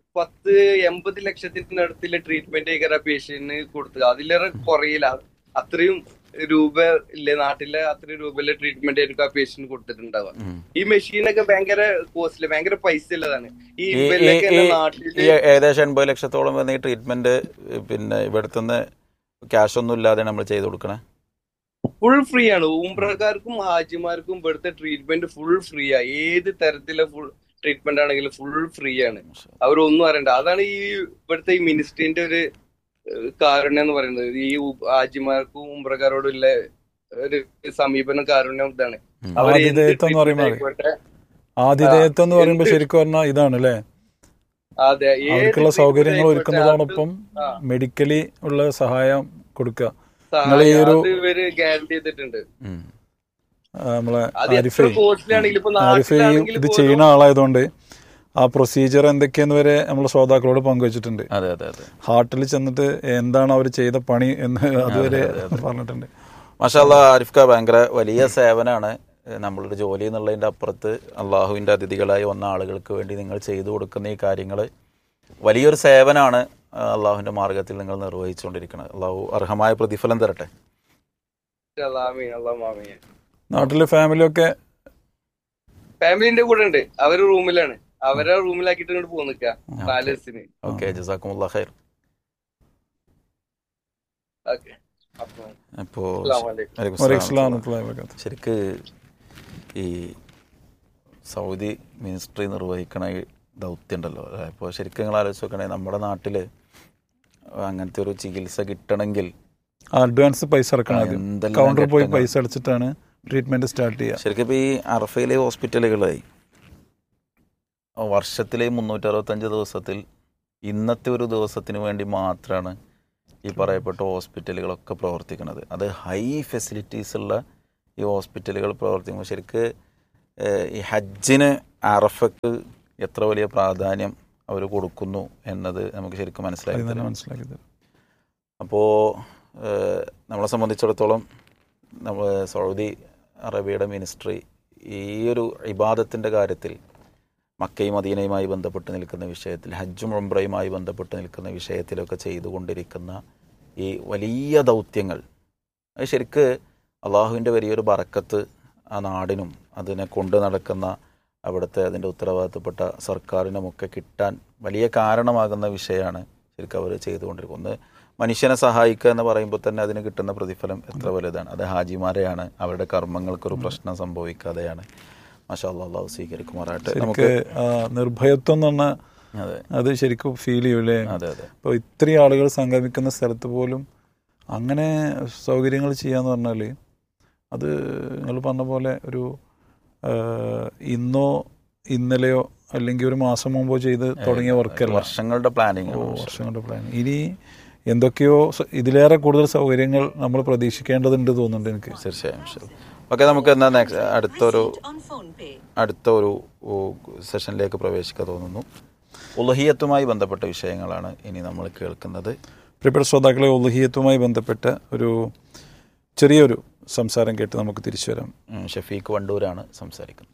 10-80 ലക്ഷത്തിനടുത്തുള്ള ട്രീറ്റ്മെന്റ് ആയിരിക്കും ആ പേഷ്യന്റിന് കൊടുത്തത്. അതിലേറെ കുറയില്ല. അത്രയും രൂപ ഇല്ലേ നാട്ടിലെ, അത്രയും രൂപയിലെ ട്രീറ്റ്മെന്റ് ആയിരിക്കും ആ പേഷ്യന്റ് കൊടുത്തിട്ടുണ്ടാവുക. ഈ മെഷീനൊക്കെ ഭയങ്കര കോസ്റ്റ്ലി, ഭയങ്കര പൈസ ഉള്ളതാണ്. ഈ നാട്ടില് ഏകദേശം 80 ലക്ഷത്തോളം വരുന്ന ഈ ട്രീറ്റ്മെന്റ് പിന്നെ ഇവിടുത്തെ ക്യാഷ് ഒന്നും ഇല്ലാതെ നമ്മൾ ചെയ്ത് കൊടുക്കണേ? ഫുൾ ഫ്രീ ആണ്. ഉംറക്കാർക്കും ഹാജിമാർക്കും ഇവിടുത്തെ ട്രീറ്റ്മെന്റ് ഫുൾ ഫ്രീ ആ. ഏത് തരത്തിലെ ഫുൾ ട്രീറ്റ്മെന്റ് ആണെങ്കിലും ഫുൾ ഫ്രീ ആണ്. അവരൊന്നും അറിയണ്ട. അതാണ് ഈ ഇവിടുത്തെ ഈ മിനിസ്ട്രിന്റെ ഒരു കാരുണ്യം എന്ന് പറയുന്നത്. ഈ ഹാജിമാർക്കും ഉംറക്കാരോടും ഉള്ള ഒരു സമീപനം, കാരുണ്യം ഇതാണ്. ആതിഥേയത്വം എന്ന് പറയുമ്പോൾ ശരിക്കും പറഞ്ഞാൽ ഇതാണ് അല്ലേ? അതെ, അവർക്കുള്ള സൗകര്യങ്ങൾ ഒരുക്കുന്നതോടൊപ്പം മെഡിക്കലി ഉള്ള സഹായം കൊടുക്കുക. ഇവര് ഗ്യാരണ്ടി ചെയ്തിട്ടുണ്ട്. നമ്മളെ ആരിഫയും ഇത് ചെയ്യുന്ന ആളായതുകൊണ്ട് ആ പ്രൊസീജിയർ എന്തൊക്കെയെന്ന് വരെ നമ്മളെ ശ്രോതാക്കളോട് പങ്കുവച്ചിട്ടുണ്ട്. ഹാർട്ടിൽ ചെന്നിട്ട് എന്താണ് അവർ ചെയ്ത പണി എന്ന് അതുവരെ പറഞ്ഞിട്ടുണ്ട്. മാഷാ അല്ലാഹ്, ആരിഫ് ക ഭയങ്കര വലിയ സേവനമാണ്. നമ്മളൊരു ജോലി എന്നുള്ളതിൻ്റെ അപ്പുറത്ത് അള്ളാഹുവിൻ്റെ അതിഥികളായി വന്ന ആളുകൾക്ക് വേണ്ടി നിങ്ങൾ ചെയ്തു കൊടുക്കുന്ന ഈ കാര്യങ്ങൾ വലിയൊരു സേവനമാണ്. അള്ളാഹുവിൻ്റെ മാർഗത്തിൽ നിങ്ങൾ നിർവഹിച്ചുകൊണ്ടിരിക്കുന്നത്. അള്ളാഹു അർഹമായ പ്രതിഫലം തരട്ടെ. നാട്ടിലെ ഫാമിലിയൊക്കെ ഫാമിലിന്റെ കൂടെ ഉണ്ട്. അവര് റൂമിലാണ്. അവരെ റൂമിലാക്കിട്ട് ഇങ്ങോട്ട് പോകുന്ന 4 ദിവസത്തിന്. ഓക്കെ, ജസാക്കുമുല്ലാഹ് ഖൈർ. അപ്പോ ശരിക്ക് ഈ സൗദി മിനിസ്ട്രി നിർവഹിക്കണ ഈ ദൗത്യം ഉണ്ടല്ലോ, ഇപ്പോൾ ശരിക്കും നിങ്ങൾ ആലോചിച്ച് നോക്കണേ, നമ്മുടെ നാട്ടിൽ അങ്ങനത്തെ ഒരു ചികിത്സ കിട്ടണമെങ്കിൽ അഡ്വാൻസ് പൈസ അടക്കണം. കൗണ്ടറിൽ പോയി പൈസ അടച്ചിട്ടാണ് ട്രീറ്റ്മെന്റ് സ്റ്റാർട്ട് ചെയ്യുക. ശരിക്കും ഇപ്പോൾ ഈ അറഫയിലെ ഹോസ്പിറ്റലുകളായി വർഷത്തിലെ 365 ദിവസത്തിൽ ഇന്നത്തെ ഒരു ദിവസത്തിന് വേണ്ടി മാത്രമാണ് ഈ പറയപ്പെട്ട ഹോസ്പിറ്റലുകളൊക്കെ പ്രവർത്തിക്കുന്നത്. അത് ഹൈ ഫെസിലിറ്റീസ് ഉള്ള ഈ ഹോസ്പിറ്റലുകൾ പ്രവർത്തിക്കുമ്പോൾ ശരിക്ക് ഈ ഹജ്ജിന് അറഫക്ക് എത്ര വലിയ പ്രാധാന്യം അവർ കൊടുക്കുന്നു എന്നത് നമുക്ക് ശരിക്കും മനസ്സിലാക്കി. അപ്പോൾ നമ്മളെ സംബന്ധിച്ചിടത്തോളം നമ്മൾ സൗദി അറേബ്യയുടെ മിനിസ്ട്രി ഈ ഒരു ഇബാദത്തിൻ്റെ കാര്യത്തിൽ മക്കയും മദീനയുമായി ബന്ധപ്പെട്ട് നിൽക്കുന്ന വിഷയത്തിൽ, ഹജ്ജും ഉംറയുമായി ബന്ധപ്പെട്ട് നിൽക്കുന്ന വിഷയത്തിലൊക്കെ ചെയ്തുകൊണ്ടിരിക്കുന്ന ഈ വലിയ ദൗത്യങ്ങൾ അത് ശരിക്ക് അള്ളാഹുവിൻ്റെ വലിയൊരു ബറക്കത്ത് ആ നാടിനും അതിനെ കൊണ്ട് നടക്കുന്ന അവിടുത്തെ അതിൻ്റെ ഉത്തരവാദിത്തപ്പെട്ട സർക്കാരിനുമൊക്കെ കിട്ടാൻ വലിയ കാരണമാകുന്ന വിഷയമാണ് ശരിക്കും അവർ ചെയ്തുകൊണ്ടിരിക്കുന്നത്. മനുഷ്യനെ സഹായിക്കുക എന്ന് പറയുമ്പോൾ തന്നെ അതിന് കിട്ടുന്ന പ്രതിഫലം എത്ര വലുതാണ്. അത് ഹാജിമാരെയാണ്, അവരുടെ കർമ്മങ്ങൾക്കൊരു പ്രശ്നം സംഭവിക്കാതെയാണ്. മാഷാ അല്ലാഹ്, അല്ലാഹു സ്വീകരിക്കുമാറാകട്ടെ. നമുക്ക് നിർഭയത്വം എന്ന് പറഞ്ഞാൽ അത് ശരിക്കും ഫീൽ ചെയ്യൂലേ. ഇപ്പോൾ ഇത്രയും ആളുകൾ സംഗമിക്കുന്ന സ്ഥലത്ത് പോലും അങ്ങനെ സൗകര്യങ്ങൾ ചെയ്യാന്ന് പറഞ്ഞാൽ അത് നിങ്ങൾ പറഞ്ഞ പോലെ ഒരു ഇന്നോ ഇന്നലെയോ അല്ലെങ്കിൽ ഒരു മാസം മുമ്പോ ചെയ്ത് തുടങ്ങിയ വർക്കല്ല, വർഷങ്ങളുടെ പ്ലാനിങ്. ഇനി എന്തൊക്കെയോ ഇതിലേറെ കൂടുതൽ സൗകര്യങ്ങൾ നമ്മൾ പ്രതീക്ഷിക്കേണ്ടതുണ്ട് തോന്നുന്നുണ്ട് എനിക്ക്. തീർച്ചയായും. ഓക്കെ, നമുക്ക് എന്നാ അടുത്ത ഒരു സെഷനിലേക്ക് പ്രവേശിക്കാൻ തോന്നുന്നു. ഉളുഹിയത്തുമായി ബന്ധപ്പെട്ട വിഷയങ്ങളാണ് ഇനി നമ്മൾ കേൾക്കുന്നത്. പ്രിയപ്പെട്ട ശ്രോതാക്കളെ, ഉളുഹിയത്തുമായി ബന്ധപ്പെട്ട ഒരു ചെറിയൊരു സംസാരം കേട്ട് നമുക്ക് തിരിച്ചു വരാം. ഷഫീഖ് വണ്ടൂരാണ് സംസാരിക്കുന്നത്.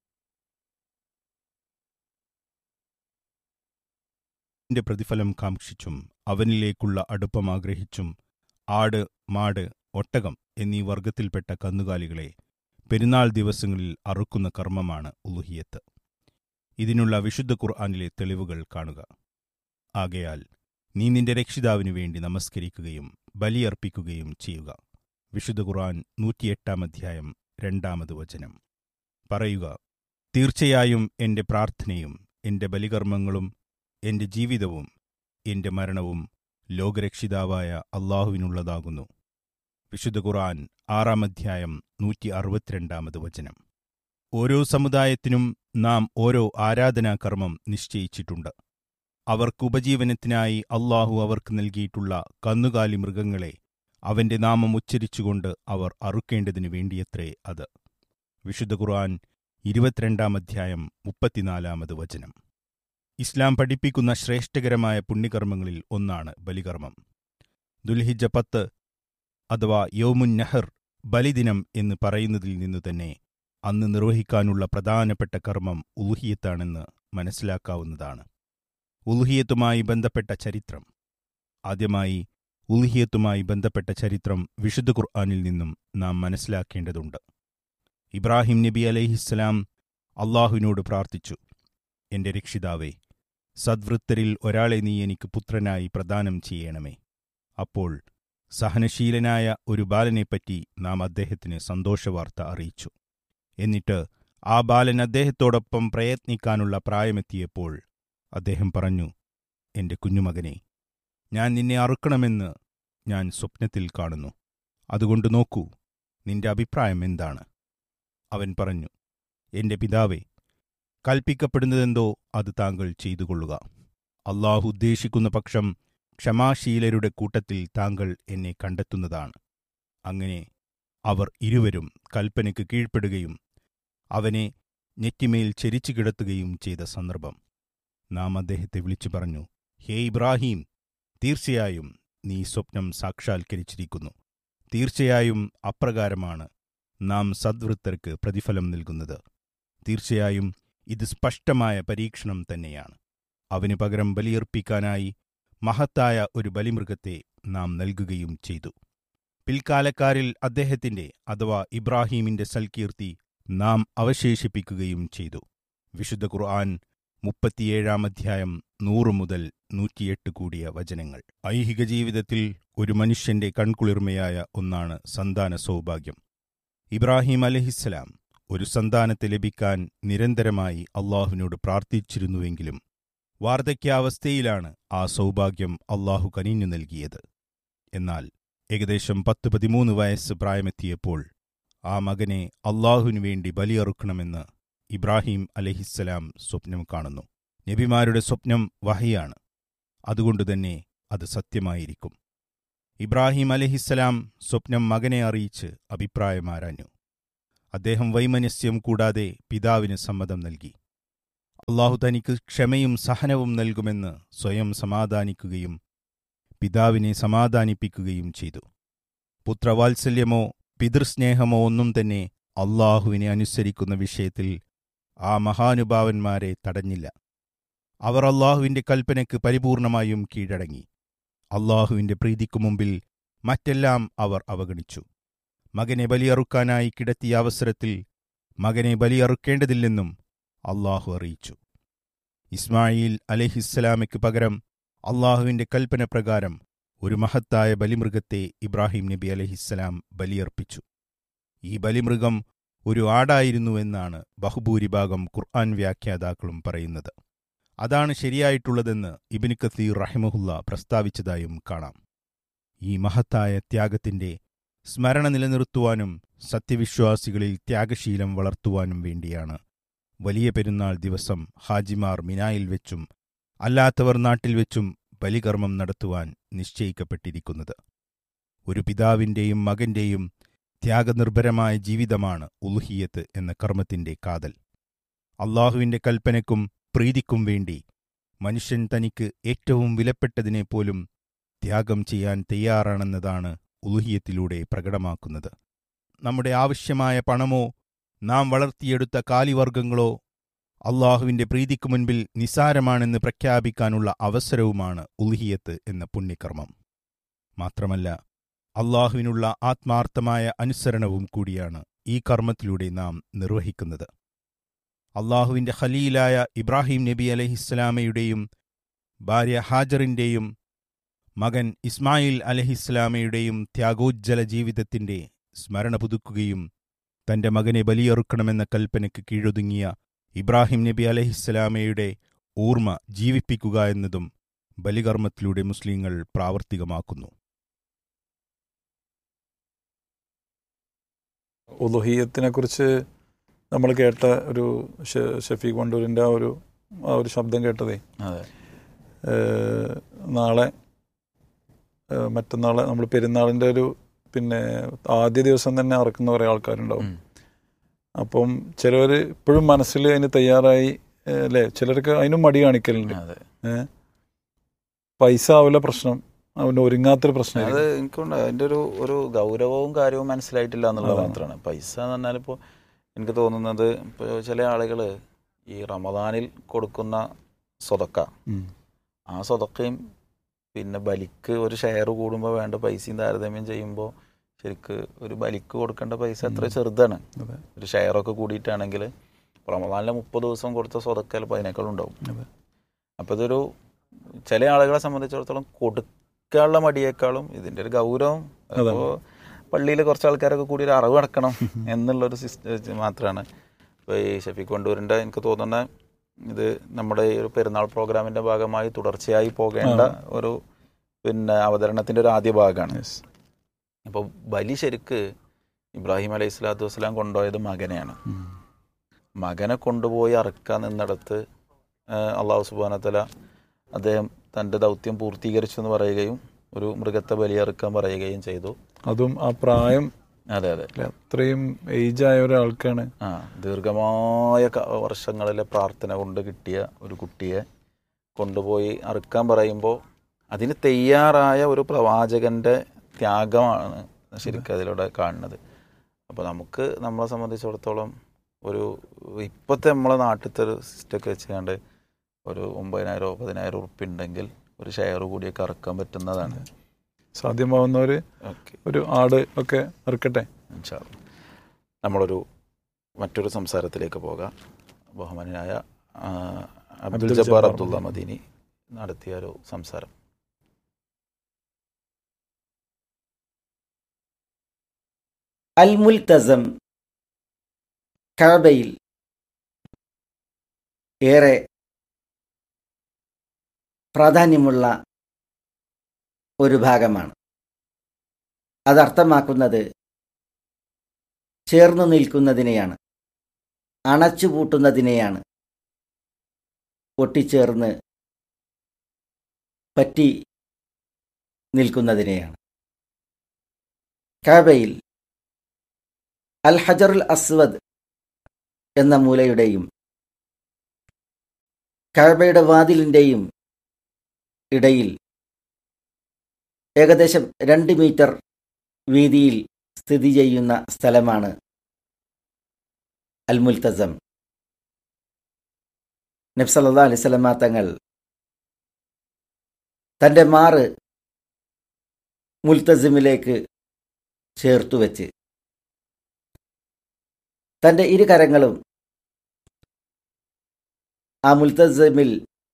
ന്റെ പ്രതിഫലം കാക്ഷിച്ചും അവനിലേക്കുള്ള അടുപ്പം ആഗ്രഹിച്ചും ആട്, മാട്, ഒട്ടകം എന്നീ വർഗത്തിൽപ്പെട്ട കന്നുകാലികളെ പെരുന്നാൾ ദിവസങ്ങളിൽ അറുക്കുന്ന കർമ്മമാണ് ഉളുഹിയത്ത്. ഇതിനുള്ള വിശുദ്ധ ഖുർആനിലെ തെളിവുകൾ കാണുക. ആകയാൽ നീ നിന്റെ രക്ഷിതാവിനു വേണ്ടി നമസ്കരിക്കുകയും ബലിയർപ്പിക്കുകയും ചെയ്യുക. വിശുദ്ധ ഖുർആൻ 108 അധ്യായം 2 വചനം. പറയുക, തീർച്ചയായും എന്റെ പ്രാർത്ഥനയും എന്റെ ബലികർമ്മങ്ങളും എന്റെ ജീവിതവും എന്റെ മരണവും ലോകരക്ഷിതാവായ അള്ളാഹുവിനുള്ളതാകുന്നു. വിശുദ്ധ ഖുർആൻ 6 അധ്യായം 162 വചനം. ഓരോ സമുദായത്തിനും നാം ഓരോ ആരാധനാകർമ്മം നിശ്ചയിച്ചിട്ടുണ്ട്. അവർക്ക് ഉപജീവനത്തിനായി അള്ളാഹു അവർക്ക് നൽകിയിട്ടുള്ള കന്നുകാലി മൃഗങ്ങളെ അവന്റെ നാമം ഉച്ചരിച്ചുകൊണ്ട് അവർ അറുക്കേണ്ടതിനു വേണ്ടിയത്രേ അത്. വിശുദ്ധ ഖുർആൻ 22 അധ്യായം 34 വചനം. ഇസ്ലാം പഠിപ്പിക്കുന്ന ശ്രേഷ്ഠകരമായ പുണ്യകർമ്മങ്ങളിൽ ഒന്നാണ് ബലികർമ്മം. ദുൽഹിജ്ജ 10 അഥവാ യൗമുൻ നഹർ, ബലിദിനം എന്ന് പറയുന്നതിൽ നിന്നു തന്നെ അന്ന് നിർവഹിക്കാനുള്ള പ്രധാനപ്പെട്ട കർമ്മം ഉളുഹിയത്താണെന്ന് മനസ്സിലാക്കാവുന്നതാണ്. ഉളുഹിയത്തുമായി ബന്ധപ്പെട്ട ചരിത്രം. ആദ്യമായി ഉളുഹിയത്തുമായി ബന്ധപ്പെട്ട ചരിത്രം വിശുദ്ധ ഖുർആനിൽ നിന്നും നാം മനസ്സിലാക്കേണ്ടതുണ്ട്. ഇബ്രാഹിം നബി അലൈഹിസ്സലാം അള്ളാഹുവിനോട് പ്രാർത്ഥിച്ചു, എന്റെ രക്ഷിതാവേ, സദ്വൃത്തരിൽ ഒരാളെ നീ എനിക്ക് പുത്രനായി പ്രദാനം ചെയ്യണമേ. അപ്പോൾ സഹനശീലനായ ഒരു ബാലനെപ്പറ്റി നാം അദ്ദേഹത്തിന് സന്തോഷവാർത്ത അറിയിച്ചു. എന്നിട്ട് ആ ബാലൻ അദ്ദേഹത്തോടൊപ്പം പ്രയത്നിക്കാനുള്ള പ്രായമെത്തിയപ്പോൾ അദ്ദേഹം പറഞ്ഞു, എന്റെ കുഞ്ഞുമകനെ, ഞാൻ നിന്നെ അറുക്കണമെന്ന് ഞാൻ സ്വപ്നത്തിൽ കാണുന്നു. അതുകൊണ്ട് നോക്കൂ, നിന്റെ അഭിപ്രായം എന്താണ്? അവൻ പറഞ്ഞു, എന്റെ പിതാവേ, കൽപ്പിക്കപ്പെടുന്നതെന്തോ അത് താങ്കൾ ചെയ്തുകൊള്ളുക. അള്ളാഹു ഉദ്ദേശിക്കുന്ന പക്ഷം ക്ഷമാശീലരുടെ കൂട്ടത്തിൽ താങ്കൾ എന്നെ കണ്ടെത്തുന്നതാണ്. അങ്ങനെ അവർ ഇരുവരും കൽപ്പനയ്ക്ക് കീഴ്പ്പെടുകയും അവനെ നെറ്റിമേൽ ചെരിച്ചു കിടത്തുകയും ചെയ്ത സന്ദർഭം. നാം അദ്ദേഹത്തെ വിളിച്ചു പറഞ്ഞു, ഹേ ഇബ്രാഹിം, തീർച്ചയായും നീ സ്വപ്നം സാക്ഷാത്കരിച്ചിരിക്കുന്നു. തീർച്ചയായും അപ്രകാരമാണ് നാം സദ്വൃത്തർക്ക് പ്രതിഫലം നൽകുന്നത്. തീർച്ചയായും ഇത് സ്പഷ്ടമായ പരീക്ഷണം തന്നെയാണ്. അവന് പകരം ബലിയർപ്പിക്കാനായി മഹത്തായ ഒരു ബലിമൃഗത്തെ നാം നൽകുകയും ചെയ്തു. പിൽക്കാലക്കാരിൽ അദ്ദേഹത്തിന്റെ അഥവാ ഇബ്രാഹീമിന്റെ സൽകീർത്തി നാം അവശേഷിപ്പിക്കുകയും ചെയ്തു. വിശുദ്ധ ഖുർആൻ 37 അധ്യായം 100 മുതൽ 108 കൂടിയ വചനങ്ങൾ. ഐഹിക ജീവിതത്തിൽ ഒരു മനുഷ്യന്റെ കൺകുളിർമയായ ഒന്നാണ് സന്താന സൗഭാഗ്യം. ഇബ്രാഹിം അലൈഹിസ്സലാം ഒരു സന്താനത്തെ ലഭിക്കാൻ നിരന്തരമായി അള്ളാഹുവിനോട് പ്രാർത്ഥിച്ചിരുന്നുവെങ്കിലും വാർദ്ധക്യാവസ്ഥയിലാണ് ആ സൗഭാഗ്യം അള്ളാഹു കനിഞ്ഞു നൽകിയത്. എന്നാൽ ഏകദേശം 10-13 വയസ്സ് പ്രായമെത്തിയപ്പോൾ ആ മകനെ അള്ളാഹുവിനു വേണ്ടി ബലിയറുക്കണമെന്ന് ഇബ്രാഹിം അലൈഹിസ്സലാം സ്വപ്നം കാണുന്നു. നബിമാരുടെ സ്വപ്നം വഹയാണ്, അതുകൊണ്ടുതന്നെ അത് സത്യമായിരിക്കും. ഇബ്രാഹിം അലൈഹിസ്സലാം സ്വപ്നം മകനെ അറിയിച്ച് അഭിപ്രായമാരാഞ്ഞു. അദ്ദേഹം വൈമനസ്യം കൂടാതെ പിതാവിന് സമ്മതം നൽകി. അള്ളാഹു തനിക്ക് ക്ഷമയും സഹനവും നൽകുമെന്ന് സ്വയം സമാധാനിക്കുകയും പിതാവിനെ സമാധാനിപ്പിക്കുകയും ചെയ്തു. പുത്രവാത്സല്യമോ പിതൃസ്നേഹമോ ഒന്നും തന്നെ അള്ളാഹുവിനെ അനുസരിക്കുന്ന വിഷയത്തിൽ ആ മഹാനുഭാവന്മാരെ തടഞ്ഞില്ല. അവർ അള്ളാഹുവിന്റെ കൽപ്പനയ്ക്ക് പരിപൂർണമായും കീഴടങ്ങി. അള്ളാഹുവിന്റെ പ്രീതിക്കു മുമ്പിൽ മറ്റെല്ലാം അവർ അവഗണിച്ചു. മകനെ ബലിയറുക്കാനായി കിടത്തിയ അവസരത്തിൽ മകനെ ബലിയറുക്കേണ്ടതില്ലെന്നും അള്ളാഹു അറിയിച്ചു. ഇസ്മായിൽ അലൈഹിസ്സലാമയ്ക്ക് പകരം അള്ളാഹുവിന്റെ കൽപ്പന പ്രകാരം ഒരു മഹത്തായ ബലിമൃഗത്തെ ഇബ്രാഹിം നബി അലൈഹിസ്സലാം ബലിയർപ്പിച്ചു. ഈ ബലിമൃഗം ഒരു ആടായിരുന്നുവെന്നാണ് ബഹുഭൂരിഭാഗം ഖുർആൻ വ്യാഖ്യാതാക്കളും പറയുന്നത്. അതാണ് ശരിയായിട്ടുള്ളതെന്ന് ഇബ്നു കസീർ റഹിമഹുല്ല പ്രസ്താവിച്ചതായും കാണാം. ഈ മഹത്തായ ത്യാഗത്തിന്റെ സ്മരണ നിലനിർത്തുവാനും സത്യവിശ്വാസികളിൽ ത്യാഗശീലം വളർത്തുവാനും വേണ്ടിയാണ് വലിയ പെരുന്നാൾ ദിവസം ഹാജിമാർ മിനായിൽ വെച്ചും അല്ലാത്തവർ നാട്ടിൽ വെച്ചും ബലികർമ്മം നടത്തുവാൻ നിശ്ചയിക്കപ്പെട്ടിരിക്കുന്നത്. ഒരു പിതാവിന്റെയും മകന്റെയും ത്യാഗനിർഭരമായ ജീവിതമാണ് ഉൽഹിയത്ത് എന്ന കർമ്മത്തിന്റെ കാതൽ. അള്ളാഹുവിന്റെ കൽപ്പനയ്ക്കും പ്രീതിക്കും വേണ്ടി മനുഷ്യൻ തനിക്ക് ഏറ്റവും വിലപ്പെട്ടതിനെപ്പോലും ത്യാഗം ചെയ്യാൻ തയ്യാറാണെന്നതാണ് ഉൽഹിയത്തിലൂടെ പ്രകടമാക്കുന്നത്. നമ്മുടെ ആവശ്യമായ പണമോ നാം വളർത്തിയെടുത്ത കാലിവർഗങ്ങളോ അള്ളാഹുവിന്റെ പ്രീതിക്കു മുൻപിൽ നിസാരമാണെന്ന് പ്രഖ്യാപിക്കാനുള്ള അവസരവുമാണ് ഉൽഹിയത്ത് എന്ന പുണ്യകർമ്മം. മാത്രമല്ല, അള്ളാഹുവിനുള്ള ആത്മാർത്ഥമായ അനുസരണവും കൂടിയാണ് ഈ കർമ്മത്തിലൂടെ നാം നിർവഹിക്കുന്നത്. അള്ളാഹുവിന്റെ ഖലീലായ ഇബ്രാഹിം നബി അലൈഹിസ്സലാമയുടെയും ഭാര്യ ഹാജറിന്റെയും മകൻ ഇസ്മായിൽ അലൈഹിസ്സലാമയുടെയും ത്യാഗോജ്ജല ജീവിതത്തിന്റെ സ്മരണ പുതുക്കുകയും തന്റെ മകനെ ബലിയറുക്കണമെന്ന കൽപ്പനയ്ക്ക് കീഴൊതുങ്ങിയ ഇബ്രാഹിം നബി അലൈഹിസ്സലാമയുടെ ഓർമ്മ ജീവിപ്പിക്കുക എന്നതും ബലികർമ്മത്തിലൂടെ മുസ്ലിങ്ങൾ പ്രാവർത്തികമാക്കുന്നു. ഉളുഹിയ്യത്തിനെക്കുറിച്ച് നമ്മൾ കേട്ട ഒരു ഷഫീഖ് വണ്ടൂരിൻ്റെ ആ ഒരു ശബ്ദം കേട്ടതേ, നാളെ മറ്റന്നാളെ നമ്മൾ പെരുന്നാളിൻ്റെ ആദ്യ ദിവസം തന്നെ അറക്കുന്ന കുറേ ആൾക്കാരുണ്ടാവും. അപ്പം ചിലവർ ഇപ്പോഴും മനസ്സിൽ അതിന് തയ്യാറായി അല്ലേ, ചിലർക്ക് അതിനും മടി കാണിക്കലുണ്ട്. പൈസ ആവില്ല പ്രശ്നം, അവന് ഒരുങ്ങാത്തൊരു പ്രശ്നം. അത് എനിക്കുണ്ട്. അതിൻ്റെ ഒരു ഗൗരവവും കാര്യവും മനസ്സിലായിട്ടില്ല എന്നുള്ളത് മാത്രമാണ്. പൈസ എന്ന് പറഞ്ഞാൽ ഇപ്പോൾ എനിക്ക് തോന്നുന്നത്, ഇപ്പോൾ ചില ആളുകൾ ഈ റമദാനിൽ കൊടുക്കുന്ന സ്വതക്ക, ആ സ്വതക്കയും പിന്നെ ബലിക്ക് ഒരു ഷെയർ കൂടുമ്പോൾ വേണ്ട പൈസയും താരതമ്യം ചെയ്യുമ്പോൾ ശരിക്ക് ഒരു ബലിക്ക് കൊടുക്കേണ്ട പൈസ എത്ര ചെറുതാണ്. ഒരു ഷെയറൊക്കെ കൂടിയിട്ടാണെങ്കിൽ റമദാനിലെ 30 ദിവസം കൊടുത്ത സ്വതക്കയിൽ 15 ഉണ്ടാവും. അപ്പോൾ ഇതൊരു ചില ആളുകളെ സംബന്ധിച്ചിടത്തോളം കൊടുക്കാനുള്ള മടിയേക്കാളും ഇതിൻ്റെ ഒരു ഗൗരവം, അപ്പോൾ പള്ളിയിൽ കുറച്ച് ആൾക്കാരൊക്കെ കൂടി ഒരു അറിവ് അടക്കണം എന്നുള്ളൊരു മാത്രമാണ്. ഇപ്പോൾ ഈ ഷഫീഖ് വണ്ടൂരിൻ്റെ എനിക്ക് തോന്നുന്ന ഇത് നമ്മുടെ ഈ ഒരു പെരുന്നാൾ പ്രോഗ്രാമിൻ്റെ ഭാഗമായി തുടർച്ചയായി പോകേണ്ട ഒരു അവതരണത്തിൻ്റെ ഒരു ആദ്യ ഭാഗമാണ്. അപ്പോൾ ബലി ശരിക്ക് ഇബ്രാഹിം അലൈഹി സ്വലാത്തു വസ്സലാം കൊണ്ടുപോയത് മകനെയാണ്. മകനെ കൊണ്ടുപോയി അറുക്കാൻ നിന്നിടത്ത് അള്ളാഹു സുബ്ഹാനഹു വ തആല അദ്ദേഹം തൻ്റെ ദൗത്യം പൂർത്തീകരിച്ചു എന്ന് പറയുകയും ഒരു മൃഗത്തെ ബലിയറുക്കാൻ പറയുകയും ചെയ്തു. അതും ആ പ്രായം, അതെ അത്രയും ഏജായ ഒരാൾക്കാണ്. ദീർഘമായ വർഷങ്ങളിലെ പ്രാർത്ഥന കൊണ്ട് കിട്ടിയ ഒരു കുട്ടിയെ കൊണ്ടുപോയി അറുക്കാൻ പറയുമ്പോൾ അതിന് തയ്യാറായ ഒരു പ്രവാചകന്റെ ത്യാഗമാണ് ശരിക്കും അതിലൂടെ കാണുന്നത്. അപ്പോൾ നമ്മളെ സംബന്ധിച്ചിടത്തോളം ഒരു ഇപ്പോഴത്തെ നമ്മളെ നാട്ടിലത്തെ ഒരു സിസ്റ്റമൊക്കെ വെച്ചുകൊണ്ട് ഒരു 9,000-10,000 ഉറുപ്പിക ഉണ്ടെങ്കിൽ ഒരു ഷെയർ കൂടിയൊക്കെ ഇറക്കാൻ പറ്റുന്നതാണ്. സാധ്യമാവുന്നവർ ഒരു ആട് ഒക്കെ ഇറക്കട്ടെ. ഇൻഷാ അല്ലാഹ്. മറ്റൊരു സംസാരത്തിലേക്ക് പോകാം. ബഹുമാനായ അബ്ദുൽ ജബ്ബാർ അബ്ദുള്ള മദീനി നടത്തിയ ഒരു സംസാരം. അൽ മുൽതസം കഅബയിൽ ഏറെ പ്രാധാന്യമുള്ള ഒരു ഭാഗമാണ്. അതർത്ഥമാക്കുന്നത് ചേർന്നു നിൽക്കുന്നതിനെയാണ്, അണച്ചുപൂട്ടുന്നതിനെയാണ്, ഒട്ടിച്ചേർന്ന് പറ്റി നിൽക്കുന്നതിനെയാണ്. കഅബയിൽ അൽ ഹജറുൽ അസ്വദ് എന്ന മൂലയുടെയും കഅബയുടെ വാതിലിൻ്റെയും ഇടയിൽ ഏകദേശം 2 മീറ്റർ വീതിയിൽ സ്ഥിതി ചെയ്യുന്ന സ്ഥലമാണ് അൽ മുൽത്തസം. നബി സല്ലല്ലാഹു അലൈഹി വസല്ലമ തങ്ങൾ തൻ്റെ മാറ് മുൽത്തസിമിലേക്ക് ചേർത്തുവെച്ച് തൻ്റെ ഇരു കരങ്ങളും ആ മുൽത്തസിമിൽ